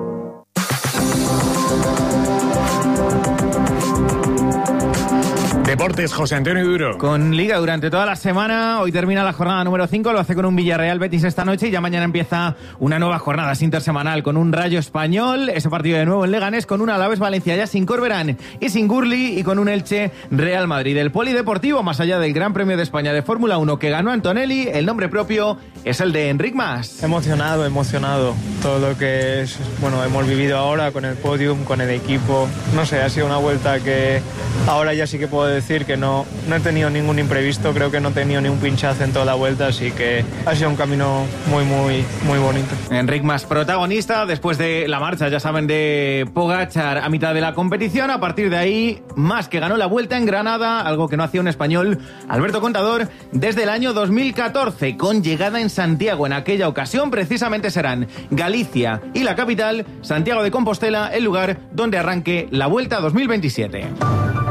Deportes, José Antonio Duro. Con Liga durante toda la semana. Hoy termina la jornada número 5, lo hace con un Villarreal Betis esta noche y ya mañana empieza una nueva jornada intersemanal con un Rayo Español, ese partido de nuevo en Leganés, con un Alavés Valencia ya sin Corberán y sin Gurli y con un Elche Real Madrid. El polideportivo, más allá del Gran Premio de España de Fórmula 1 que ganó Antonelli, el nombre propio es el de Enric Mas. Emocionado. Todo lo que es, hemos vivido ahora con el podium, con el equipo. No sé, ha sido una vuelta que ahora ya sí que puedo decir que no he tenido ningún imprevisto, creo que no he tenido ni un pinchazo en toda la vuelta, así que ha sido un camino muy, muy, muy bonito. Enric Mas, protagonista después de la marcha, ya saben, de Pogačar a mitad de la competición. A partir de ahí, Mas, que ganó la Vuelta en Granada, algo que no hacía un español, Alberto Contador, desde el año 2014, con llegada en Santiago. En aquella ocasión precisamente serán Galicia y la capital, Santiago de Compostela, el lugar donde arranque la Vuelta 2027.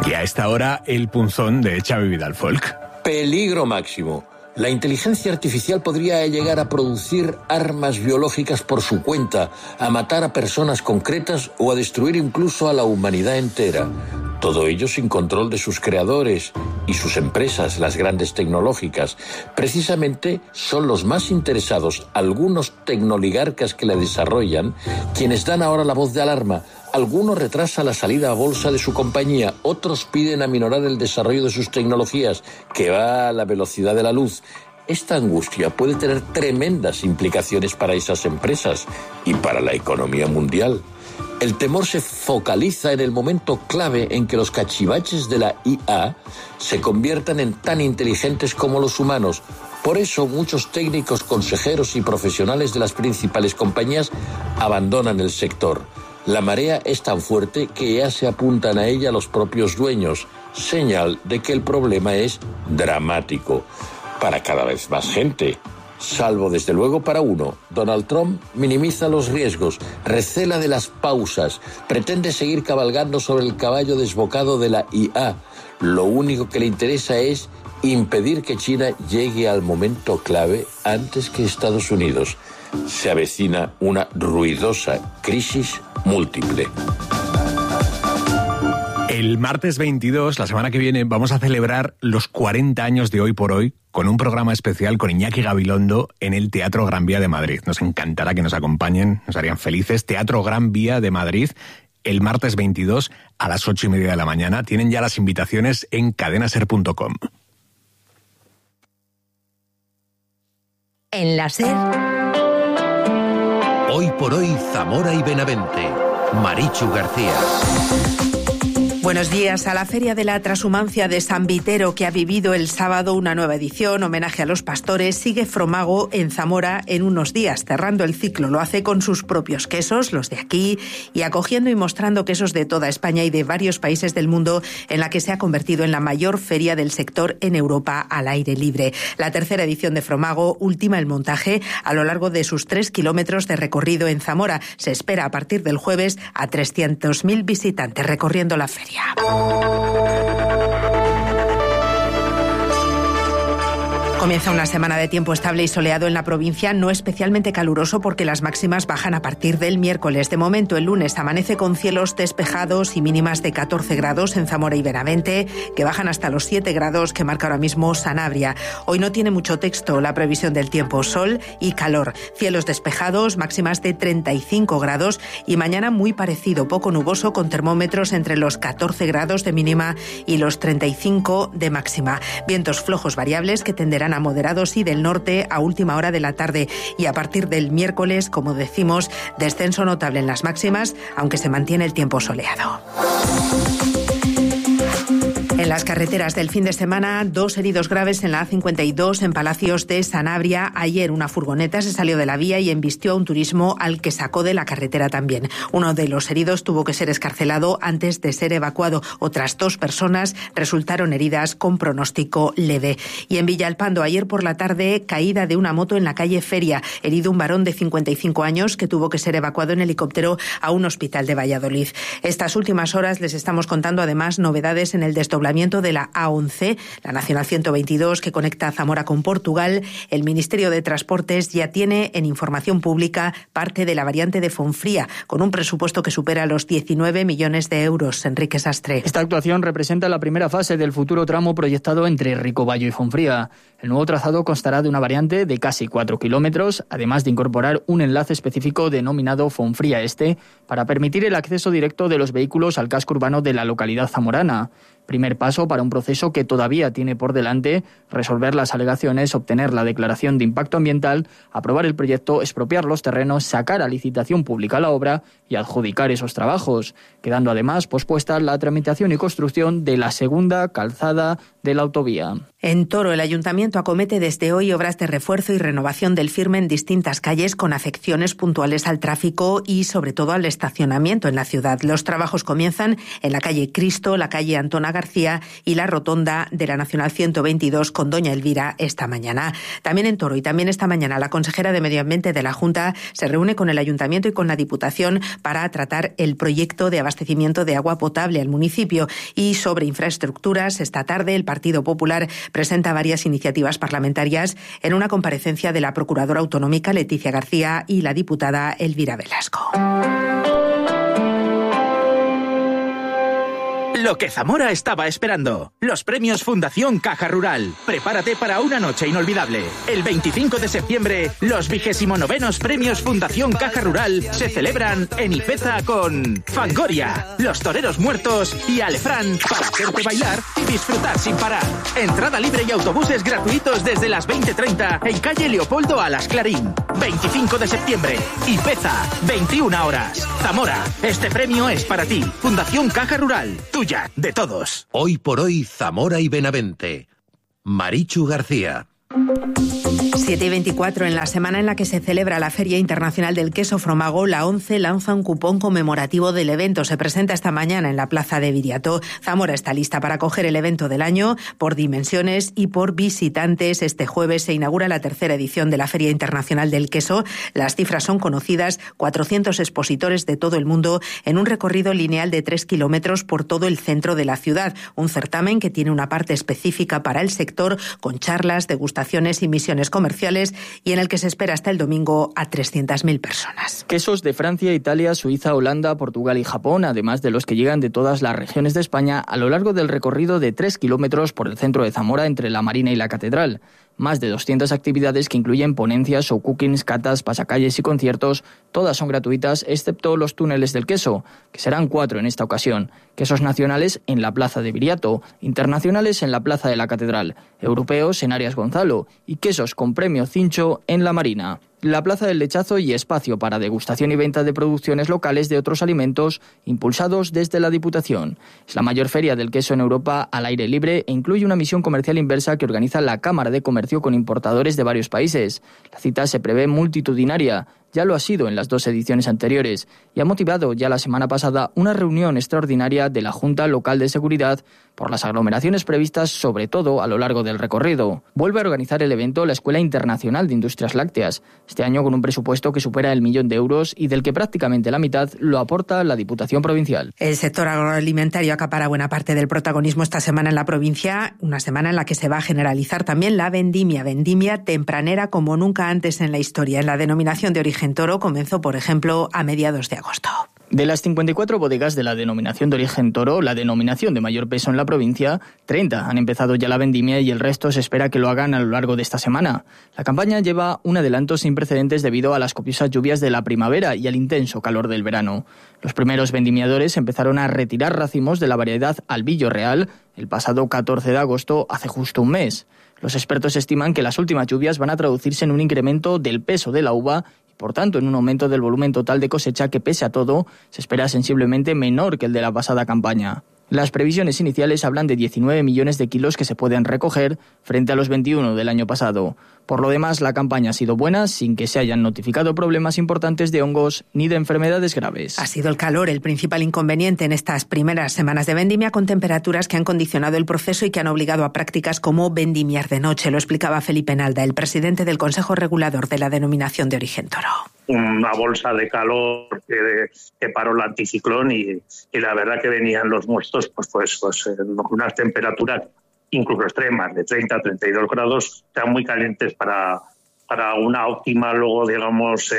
Y a esta hora, el punzón de Xavi Vidal Folk. Peligro máximo. La inteligencia artificial podría llegar a producir armas biológicas por su cuenta, a matar a personas concretas o a destruir incluso a la humanidad entera. Todo ello sin control de sus creadores y sus empresas, las grandes tecnológicas. Precisamente son los más interesados, algunos tecnoligarcas que la desarrollan, quienes dan ahora la voz de alarma. Algunos retrasan la salida a bolsa de su compañía, otros piden aminorar el desarrollo de sus tecnologías, que va a la velocidad de la luz. Esta angustia puede tener tremendas implicaciones para esas empresas y para la economía mundial. El temor se focaliza en el momento clave en que los cachivaches de la IA se conviertan en tan inteligentes como los humanos. Por eso muchos técnicos, consejeros y profesionales de las principales compañías abandonan el sector. La marea es tan fuerte que ya se apuntan a ella los propios dueños, señal de que el problema es dramático para cada vez más gente. Salvo desde luego para uno. Donald Trump minimiza los riesgos, recela de las pausas, pretende seguir cabalgando sobre el caballo desbocado de la IA. Lo único que le interesa es impedir que China llegue al momento clave antes que Estados Unidos. Se avecina una ruidosa crisis múltiple. El martes 22, la semana que viene, vamos a celebrar los 40 años de Hoy por Hoy con un programa especial con Iñaki Gabilondo en el Teatro Gran Vía de Madrid. Nos encantará que nos acompañen, nos harían felices. Teatro Gran Vía de Madrid, el martes 22 a las 8:30 de la mañana. Tienen ya las invitaciones en cadenaser.com. En la SER. Hoy por Hoy, Zamora y Benavente. Marichu García. Buenos días. A la Feria de la Trashumancia de San Vitero, que ha vivido el sábado una nueva edición, homenaje a los pastores, sigue Fromago en Zamora en unos días, cerrando el ciclo. Lo hace con sus propios quesos, los de aquí, y acogiendo y mostrando quesos de toda España y de varios países del mundo, en la que se ha convertido en la mayor feria del sector en Europa al aire libre. La tercera edición de Fromago ultima el montaje a lo largo de sus 3 kilómetros de recorrido en Zamora. Se espera a partir del jueves a 300.000 visitantes recorriendo la feria. Comienza una semana de tiempo estable y soleado en la provincia, no especialmente caluroso porque las máximas bajan a partir del miércoles. De momento, el lunes amanece con cielos despejados y mínimas de 14 grados en Zamora y Benavente, que bajan hasta los 7 grados que marca ahora mismo Sanabria. Hoy no tiene mucho texto la previsión del tiempo, sol y calor. Cielos despejados, máximas de 35 grados y mañana muy parecido, poco nuboso con termómetros entre los 14 grados de mínima y los 35 de máxima. Vientos flojos variables que tenderán a moderados y del norte a última hora de la tarde, y a partir del miércoles, como decimos, descenso notable en las máximas, aunque se mantiene el tiempo soleado. En las carreteras del fin de semana, 2 heridos graves en la A52 en Palacios de Sanabria. Ayer una furgoneta se salió de la vía y embistió a un turismo al que sacó de la carretera también. Uno de los heridos tuvo que ser excarcelado antes de ser evacuado. Otras 2 personas resultaron heridas con pronóstico leve. Y en Villalpando, ayer por la tarde, caída de una moto en la calle Feria. Herido un varón de 55 años que tuvo que ser evacuado en helicóptero a un hospital de Valladolid. Estas últimas horas les estamos contando además novedades en el desdoblamiento de la A11, la Nacional 122 que conecta Zamora con Portugal. El Ministerio de Transportes ya tiene en información pública parte de la variante de Fonfría, con un presupuesto que supera los 19 millones de euros. Enrique Sastre. Esta actuación representa la primera fase del futuro tramo proyectado entre Ricobayo y Fonfría. El nuevo trazado constará de una variante de casi 4 kilómetros, además de incorporar un enlace específico denominado Fonfría Este, para permitir el acceso directo de los vehículos al casco urbano de la localidad zamorana. Primer paso para un proceso que todavía tiene por delante: resolver las alegaciones, obtener la declaración de impacto ambiental, aprobar el proyecto, expropiar los terrenos, sacar a licitación pública la obra y adjudicar esos trabajos, quedando además pospuesta la tramitación y construcción de la segunda calzada de la autovía. En Toro, el ayuntamiento acomete desde hoy obras de refuerzo y renovación del firme en distintas calles con afecciones puntuales al tráfico y sobre todo al estacionamiento en la ciudad. Los trabajos comienzan en la calle Cristo, la calle Antona García y la rotonda de la Nacional 122 con Doña Elvira esta mañana. También en Toro y también esta mañana la consejera de Medio Ambiente de la Junta se reúne con el ayuntamiento y con la Diputación para tratar el proyecto de abastecimiento de agua potable al municipio. Y sobre infraestructuras, esta tarde el Partido Popular presenta varias iniciativas parlamentarias en una comparecencia de la procuradora autonómica Leticia García y la diputada Elvira Velasco. Lo que Zamora estaba esperando. Los premios Fundación Caja Rural. Prepárate para una noche inolvidable. El 25 de septiembre, los 29º premios Fundación Caja Rural se celebran en Ifeza con Fangoria, Los Toreros Muertos y Alefrán para hacerte bailar y disfrutar sin parar. Entrada libre y autobuses gratuitos desde las 20:30 en calle Leopoldo Alas Clarín. 25 de septiembre, Ifeza, 21 horas. Zamora, este premio es para ti. Fundación Caja Rural, tuya, de todos. Hoy por hoy, Zamora y Benavente. Marichu García. 7:24, en la semana en la que se celebra la Feria Internacional del Queso Fromago, la ONCE lanza un cupón conmemorativo del evento. Se presenta esta mañana en la plaza de Viriato. Zamora está lista para acoger el evento del año por dimensiones y por visitantes. Este jueves se inaugura la tercera edición de la Feria Internacional del Queso. Las cifras son conocidas: 400 expositores de todo el mundo en un recorrido lineal de 3 kilómetros por todo el centro de la ciudad. Un certamen que tiene una parte específica para el sector, con charlas, degustaciones y misiones comerciales, y en el que se espera hasta el domingo a 300.000 personas. Quesos de Francia, Italia, Suiza, Holanda, Portugal y Japón, además de los que llegan de todas las regiones de España a lo largo del recorrido de 3 kilómetros por el centro de Zamora entre la Marina y la Catedral. Más de 200 actividades que incluyen ponencias, show cookings, catas, pasacalles y conciertos. Todas son gratuitas, excepto los túneles del queso, que serán 4 en esta ocasión. Quesos nacionales en la Plaza de Viriato, internacionales en la Plaza de la Catedral, europeos en Arias Gonzalo y quesos con premio Cincho en la Marina. La Plaza del Lechazo y espacio para degustación y venta de producciones locales de otros alimentos impulsados desde la Diputación. Es la mayor feria del queso en Europa al aire libre e incluye una misión comercial inversa que organiza la Cámara de Comercio con importadores de varios países. La cita se prevé multitudinaria. Ya lo ha sido en las 2 ediciones anteriores y ha motivado ya la semana pasada una reunión extraordinaria de la Junta Local de Seguridad por las aglomeraciones previstas, sobre todo a lo largo del recorrido. Vuelve a organizar el evento la Escuela Internacional de Industrias Lácteas, este año con un presupuesto que supera el 1 millón de euros y del que prácticamente la mitad lo aporta la Diputación Provincial. El sector agroalimentario acapara buena parte del protagonismo esta semana en la provincia, una semana en la que se va a generalizar también la vendimia tempranera como nunca antes en la historia. En la denominación de origen Toro comenzó, por ejemplo, a mediados de agosto. De las 54 bodegas de la denominación de origen Toro, la denominación de mayor peso en la provincia, 30 han empezado ya la vendimia y el resto se espera que lo hagan a lo largo de esta semana. La campaña lleva un adelanto sin precedentes debido a las copiosas lluvias de la primavera y al intenso calor del verano. Los primeros vendimiadores empezaron a retirar racimos de la variedad Albillo Real el pasado 14 de agosto, hace justo un mes. Los expertos estiman que las últimas lluvias van a traducirse en un incremento del peso de la uva y, por tanto, en un aumento del volumen total de cosecha que, pese a todo, se espera sensiblemente menor que el de la pasada campaña. Las previsiones iniciales hablan de 19 millones de kilos que se pueden recoger frente a los 21 del año pasado. Por lo demás, la campaña ha sido buena, sin que se hayan notificado problemas importantes de hongos ni de enfermedades graves. Ha sido el calor el principal inconveniente en estas primeras semanas de vendimia, con temperaturas que han condicionado el proceso y que han obligado a prácticas como vendimiar de noche. Lo explicaba Felipe Nalda, el presidente del Consejo Regulador de la Denominación de Origen Toro. Una bolsa de calor que paró el anticiclón y la verdad que venían los muestros pues unas temperaturas incluso extremas de 30 a 32 grados, están muy calientes para una óptima luego digamos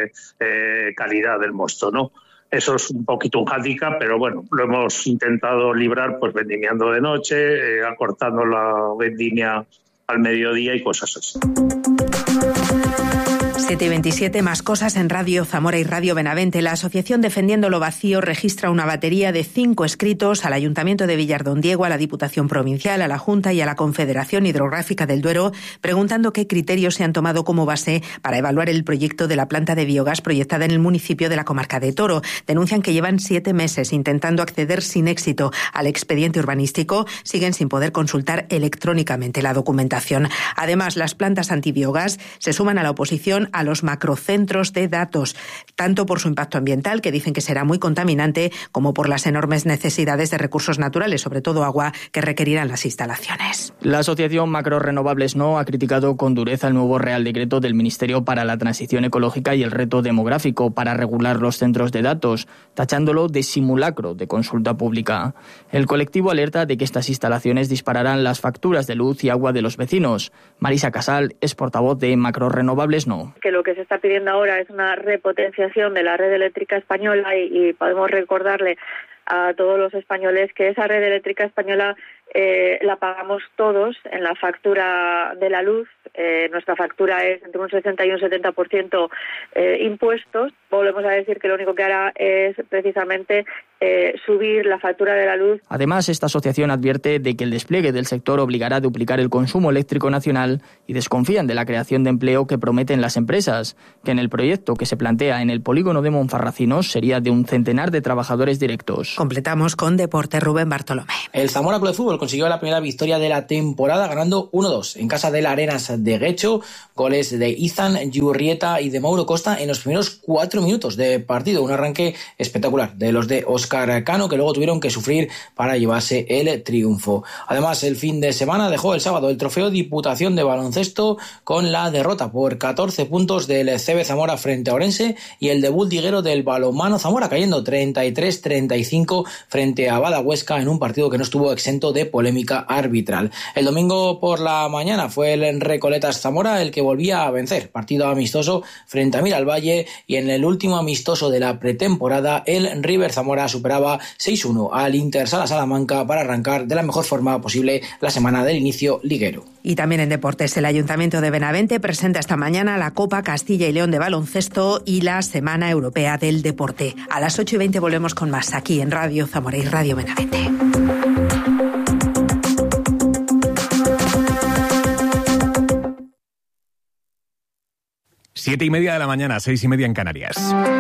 calidad del mosto, ¿no? Eso es un poquito un hándicap, pero bueno, lo hemos intentado librar pues vendimiando de noche, acortando la vendimia al mediodía y cosas así. 7:27, más cosas en Radio Zamora y Radio Benavente. La asociación Defendiendo lo Vacío registra una batería de 5 escritos al Ayuntamiento de Villardondiego, a la Diputación Provincial, a la Junta y a la Confederación Hidrográfica del Duero, preguntando qué criterios se han tomado como base para evaluar el proyecto de la planta de biogás proyectada en el municipio de la comarca de Toro. Denuncian que llevan 7 meses intentando acceder sin éxito al expediente urbanístico, siguen sin poder consultar electrónicamente la documentación. Además, las plantas antibiogás se suman a la oposición a los macrocentros de datos, tanto por su impacto ambiental, que dicen que será muy contaminante, como por las enormes necesidades de recursos naturales, sobre todo agua, que requerirán las instalaciones. La asociación Macrorenovables No ha criticado con dureza el nuevo Real Decreto del Ministerio para la Transición Ecológica y el Reto Demográfico para regular los centros de datos, tachándolo de simulacro de consulta pública. El colectivo alerta de que estas instalaciones dispararán las facturas de luz y agua de los vecinos. Marisa Casal es portavoz de Macrorenovables No. Que lo que se está pidiendo ahora es una repotenciación de la red eléctrica española y podemos recordarle a todos los españoles que esa red eléctrica española la pagamos todos en la factura de la luz. Nuestra factura es entre un 60 y un 70% impuestos. Volvemos a decir que lo único que hará es precisamente subir la factura de la luz. Además, esta asociación advierte de que el despliegue del sector obligará a duplicar el consumo eléctrico nacional y desconfían de la creación de empleo que prometen las empresas, que en el proyecto que se plantea en el polígono de Monfarracinos sería de un centenar de trabajadores directos. Completamos con deporte. Rubén Bartolomé. El Zamora Club de Fútbol consiguió la primera victoria de la temporada ganando 1-2 en casa de la Arenas de Guecho, goles de Izan, Yurrieta y de Mauro Costa en los primeros 4 minutos de partido, un arranque espectacular de los de Óscar Cano, que luego tuvieron que sufrir para llevarse el triunfo. Además, el fin de semana dejó el sábado el trofeo Diputación de Baloncesto con la derrota por 14 puntos del CB Zamora frente a Orense y el debut diguero del balonmano Zamora cayendo 33-35 frente a Bada Huesca en un partido que no estuvo exento de polémica arbitral. El domingo por la mañana fue el Recoletas Zamora el que volvía a vencer, partido amistoso frente a Miralvalle, y en el último amistoso de la pretemporada el River Zamora superaba 6-1 al Intersala Salamanca para arrancar de la mejor forma posible la semana del inicio liguero. Y también en deportes, el Ayuntamiento de Benavente presenta esta mañana la Copa Castilla y León de baloncesto y la Semana Europea del Deporte. A las 8:20 volvemos con más aquí en Radio Zamora y Radio Benavente. Siete y media de la mañana, 6:30 en Canarias.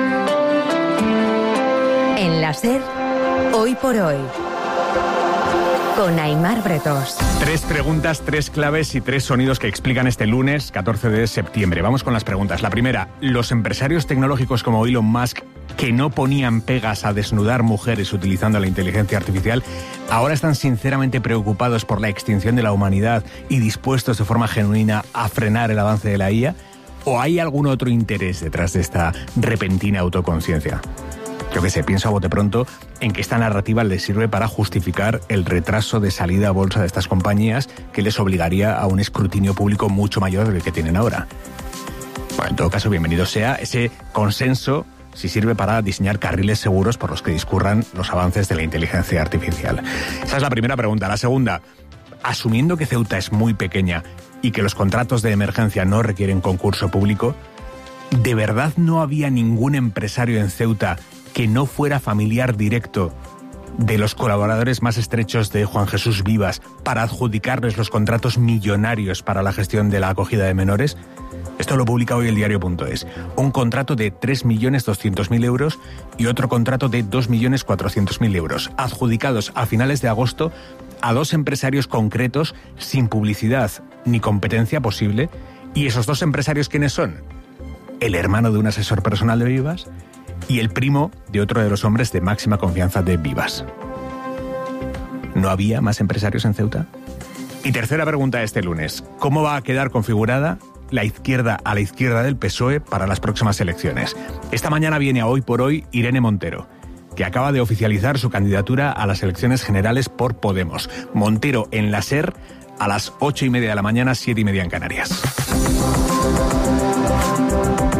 En la SER, Hoy por Hoy, con Aimar Bretos. 3 preguntas, 3 claves y 3 sonidos que explican este lunes 14 de septiembre. Vamos con las preguntas. La primera, los empresarios tecnológicos como Elon Musk, que no ponían pegas a desnudar mujeres utilizando la inteligencia artificial, ahora están sinceramente preocupados por la extinción de la humanidad y dispuestos de forma genuina a frenar el avance de la IA. ¿O hay algún otro interés detrás de esta repentina autoconciencia? Yo qué sé, pienso a bote pronto en que esta narrativa les sirve para justificar el retraso de salida a bolsa de estas compañías, que les obligaría a un escrutinio público mucho mayor del que tienen ahora. Bueno, en todo caso, bienvenido sea ese consenso si sirve para diseñar carriles seguros por los que discurran los avances de la inteligencia artificial. Esa es la primera pregunta. La segunda, asumiendo que Ceuta es muy pequeña y que los contratos de emergencia no requieren concurso público, ¿de verdad no había ningún empresario en Ceuta que no fuera familiar directo de los colaboradores más estrechos de Juan Jesús Vivas para adjudicarles los contratos millonarios para la gestión de la acogida de menores? Esto lo publica hoy el diario.es. Un contrato de 3.200.000 euros y otro contrato de 2.400.000 euros, adjudicados a finales de agosto a 2 empresarios concretos sin publicidad ni competencia posible. ¿Y esos 2 empresarios quiénes son? El hermano de un asesor personal de Vivas y el primo de otro de los hombres de máxima confianza de Vivas. ¿No había más empresarios en Ceuta? Y tercera pregunta este lunes. ¿Cómo va a quedar configurada la izquierda a la izquierda del PSOE para las próximas elecciones? Esta mañana viene a Hoy por Hoy Irene Montero, que acaba de oficializar su candidatura a las elecciones generales por Podemos. Montero en la SER a las 8:30 de la mañana, 7:30 en Canarias. Vamos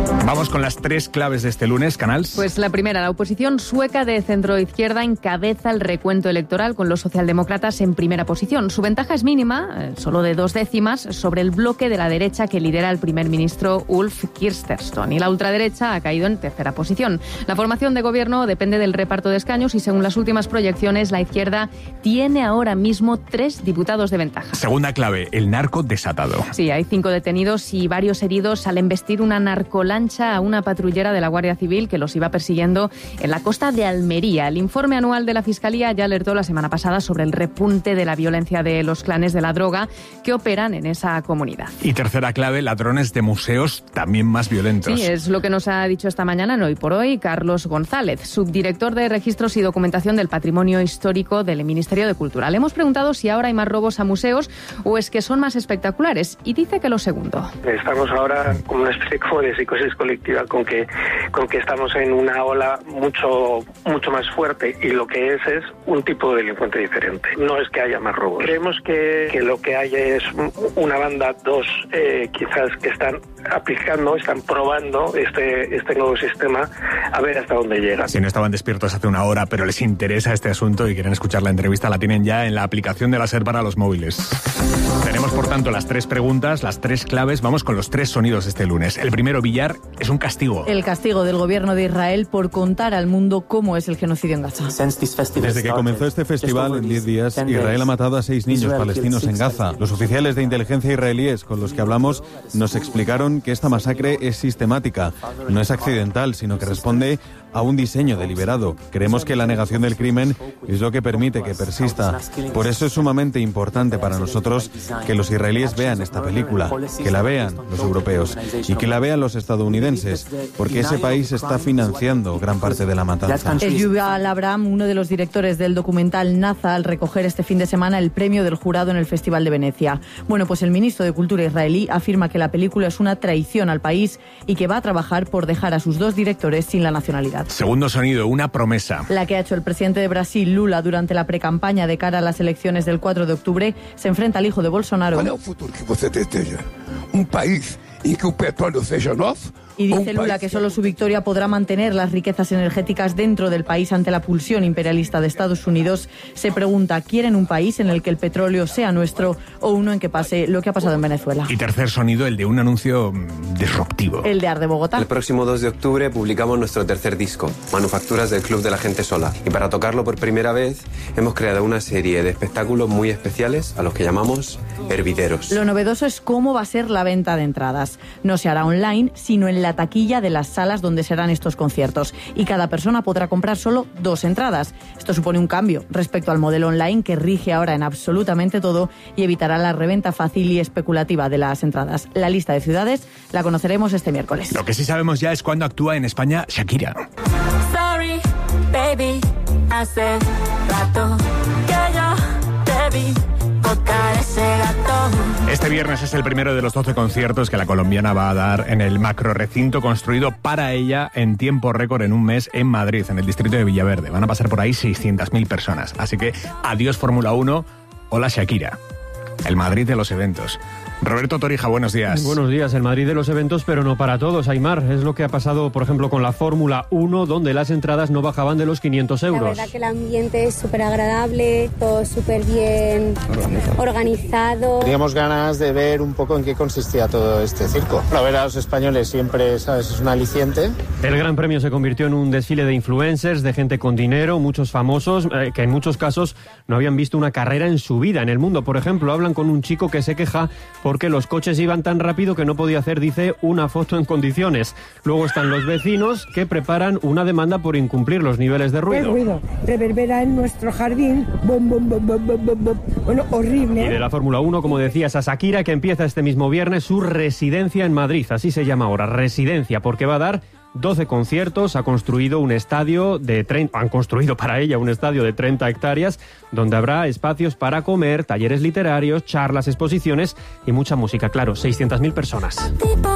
Vamos con las 3 claves de este lunes, Canals. Pues la primera, la oposición sueca de centro-izquierda encabeza el recuento electoral con los socialdemócratas en primera posición. Su ventaja es mínima, solo de 2 décimas, sobre el bloque de la derecha que lidera el primer ministro Ulf Kristersson. Y la ultraderecha ha caído en tercera posición. La formación de gobierno depende del reparto de escaños y según las últimas proyecciones, la izquierda tiene ahora mismo 3 diputados de ventaja. Segunda clave, el narco desatado. Sí, hay 5 detenidos y varios heridos al embestir una narcolancha a una patrullera de la Guardia Civil que los iba persiguiendo en la costa de Almería. El informe anual de la Fiscalía ya alertó la semana pasada sobre el repunte de la violencia de los clanes de la droga que operan en esa comunidad. Y tercera clave, ladrones de museos también más violentos. Sí, es lo que nos ha dicho esta mañana en Hoy por Hoy Carlos González, subdirector de Registros y Documentación del Patrimonio Histórico del Ministerio de Cultura. Le hemos preguntado si ahora hay más robos a museos o es que son más espectaculares y dice que lo segundo. Estamos ahora con una especie de psicosis colectiva con que estamos en una ola mucho más fuerte y lo que es un tipo de delincuente diferente. No es que haya más robos. Creemos que lo que hay es una banda, 2 quizás que están aplicando, están probando este nuevo sistema a ver hasta dónde llega. Si no estaban despiertos hace una hora, pero les interesa este asunto y quieren escuchar la entrevista, la tienen ya en la aplicación de la SER para los móviles. Tenemos, por tanto, las 3 preguntas, las 3 claves. Vamos con los 3 sonidos este lunes. El primero, Villar, es un castigo. El castigo del gobierno de Israel por contar al mundo cómo es el genocidio en Gaza. Desde que comenzó este festival, en 10 días, Israel ha matado a 6 niños palestinos en Gaza. Los oficiales de inteligencia israelíes con los que hablamos nos explicaron que esta masacre es sistemática. No es accidental, sino que responde a un diseño deliberado. Creemos que la negación del crimen es lo que permite que persista. Por eso es sumamente importante para nosotros que los israelíes vean esta película, que la vean los europeos y que la vean los estadounidenses, porque ese país está financiando gran parte de la matanza. Es Yuval Abraham, uno de los directores del documental Naza, al recoger este fin de semana el premio del jurado en el Festival de Venecia. Bueno, pues el ministro de Cultura israelí afirma que la película es una traición al país y que va a trabajar por dejar a sus 2 directores sin la nacionalidad. Segundo sonido, una promesa. La que ha hecho el presidente de Brasil, Lula, durante la precampaña de cara a las elecciones del 4 de octubre, se enfrenta al hijo de Bolsonaro. ¿Cuál es el futuro que usted deseja? ¿Un país en que el petróleo sea nosso? Y dice Lula que solo su victoria podrá mantener las riquezas energéticas dentro del país ante la pulsión imperialista de Estados Unidos. Se pregunta, ¿quieren un país en el que el petróleo sea nuestro o uno en que pase lo que ha pasado en Venezuela? Y tercer sonido, el de un anuncio disruptivo. El de Ar de Bogotá. El próximo 2 de octubre publicamos nuestro tercer disco, Manufacturas del Club de la Gente Sola. Y para tocarlo por primera vez hemos creado una serie de espectáculos muy especiales a los que llamamos hervideros. Lo novedoso es cómo va a ser la venta de entradas. No se hará online, sino en la taquilla de las salas donde serán estos conciertos. Y cada persona podrá comprar solo 2 entradas. Esto supone un cambio respecto al modelo online que rige ahora en absolutamente todo y evitará la reventa fácil y especulativa de las entradas. La lista de ciudades la conoceremos este miércoles. Lo que sí sabemos ya es cuándo actúa en España Shakira. Sorry, baby, hace rato que yo te vi. Este viernes es el primero de los 12 conciertos que la colombiana va a dar en el macro recinto construido para ella en tiempo récord en un mes en Madrid, en el distrito de Villaverde. Van a pasar por ahí 600.000 personas. Así que adiós Fórmula 1, hola Shakira. El Madrid de los eventos. Roberto Torija, buenos días. Buenos días, el Madrid de los eventos, pero no para todos, Aimar. Es lo que ha pasado, por ejemplo, con la Fórmula 1, donde las entradas no bajaban de los 500 euros. La verdad que el ambiente es súper agradable, todo súper bien organizado. Teníamos ganas de ver un poco en qué consistía todo este circo. Para ver a los españoles siempre, ¿sabes?, es un aliciente. El Gran Premio se convirtió en un desfile de influencers, de gente con dinero, muchos famosos, que en muchos casos no habían visto una carrera en su vida. En el mundo, por ejemplo, hablan con un chico que se queja porque los coches iban tan rápido que no podía hacer, dice, una foto en condiciones. Luego están los vecinos que preparan una demanda por incumplir los niveles de ruido. El ruido reverbera en nuestro jardín. Bom, bom, bom, bom, bom, bom. Bueno, horrible. Y de la Fórmula 1, como decías, a Shakira, que empieza este mismo viernes su residencia en Madrid. Así se llama ahora, residencia, porque va a dar 12 conciertos, ha construido un estadio de 30, han construido para ella un estadio de 30 hectáreas, donde habrá espacios para comer, talleres literarios, charlas, exposiciones y mucha música, claro, 600.000 personas.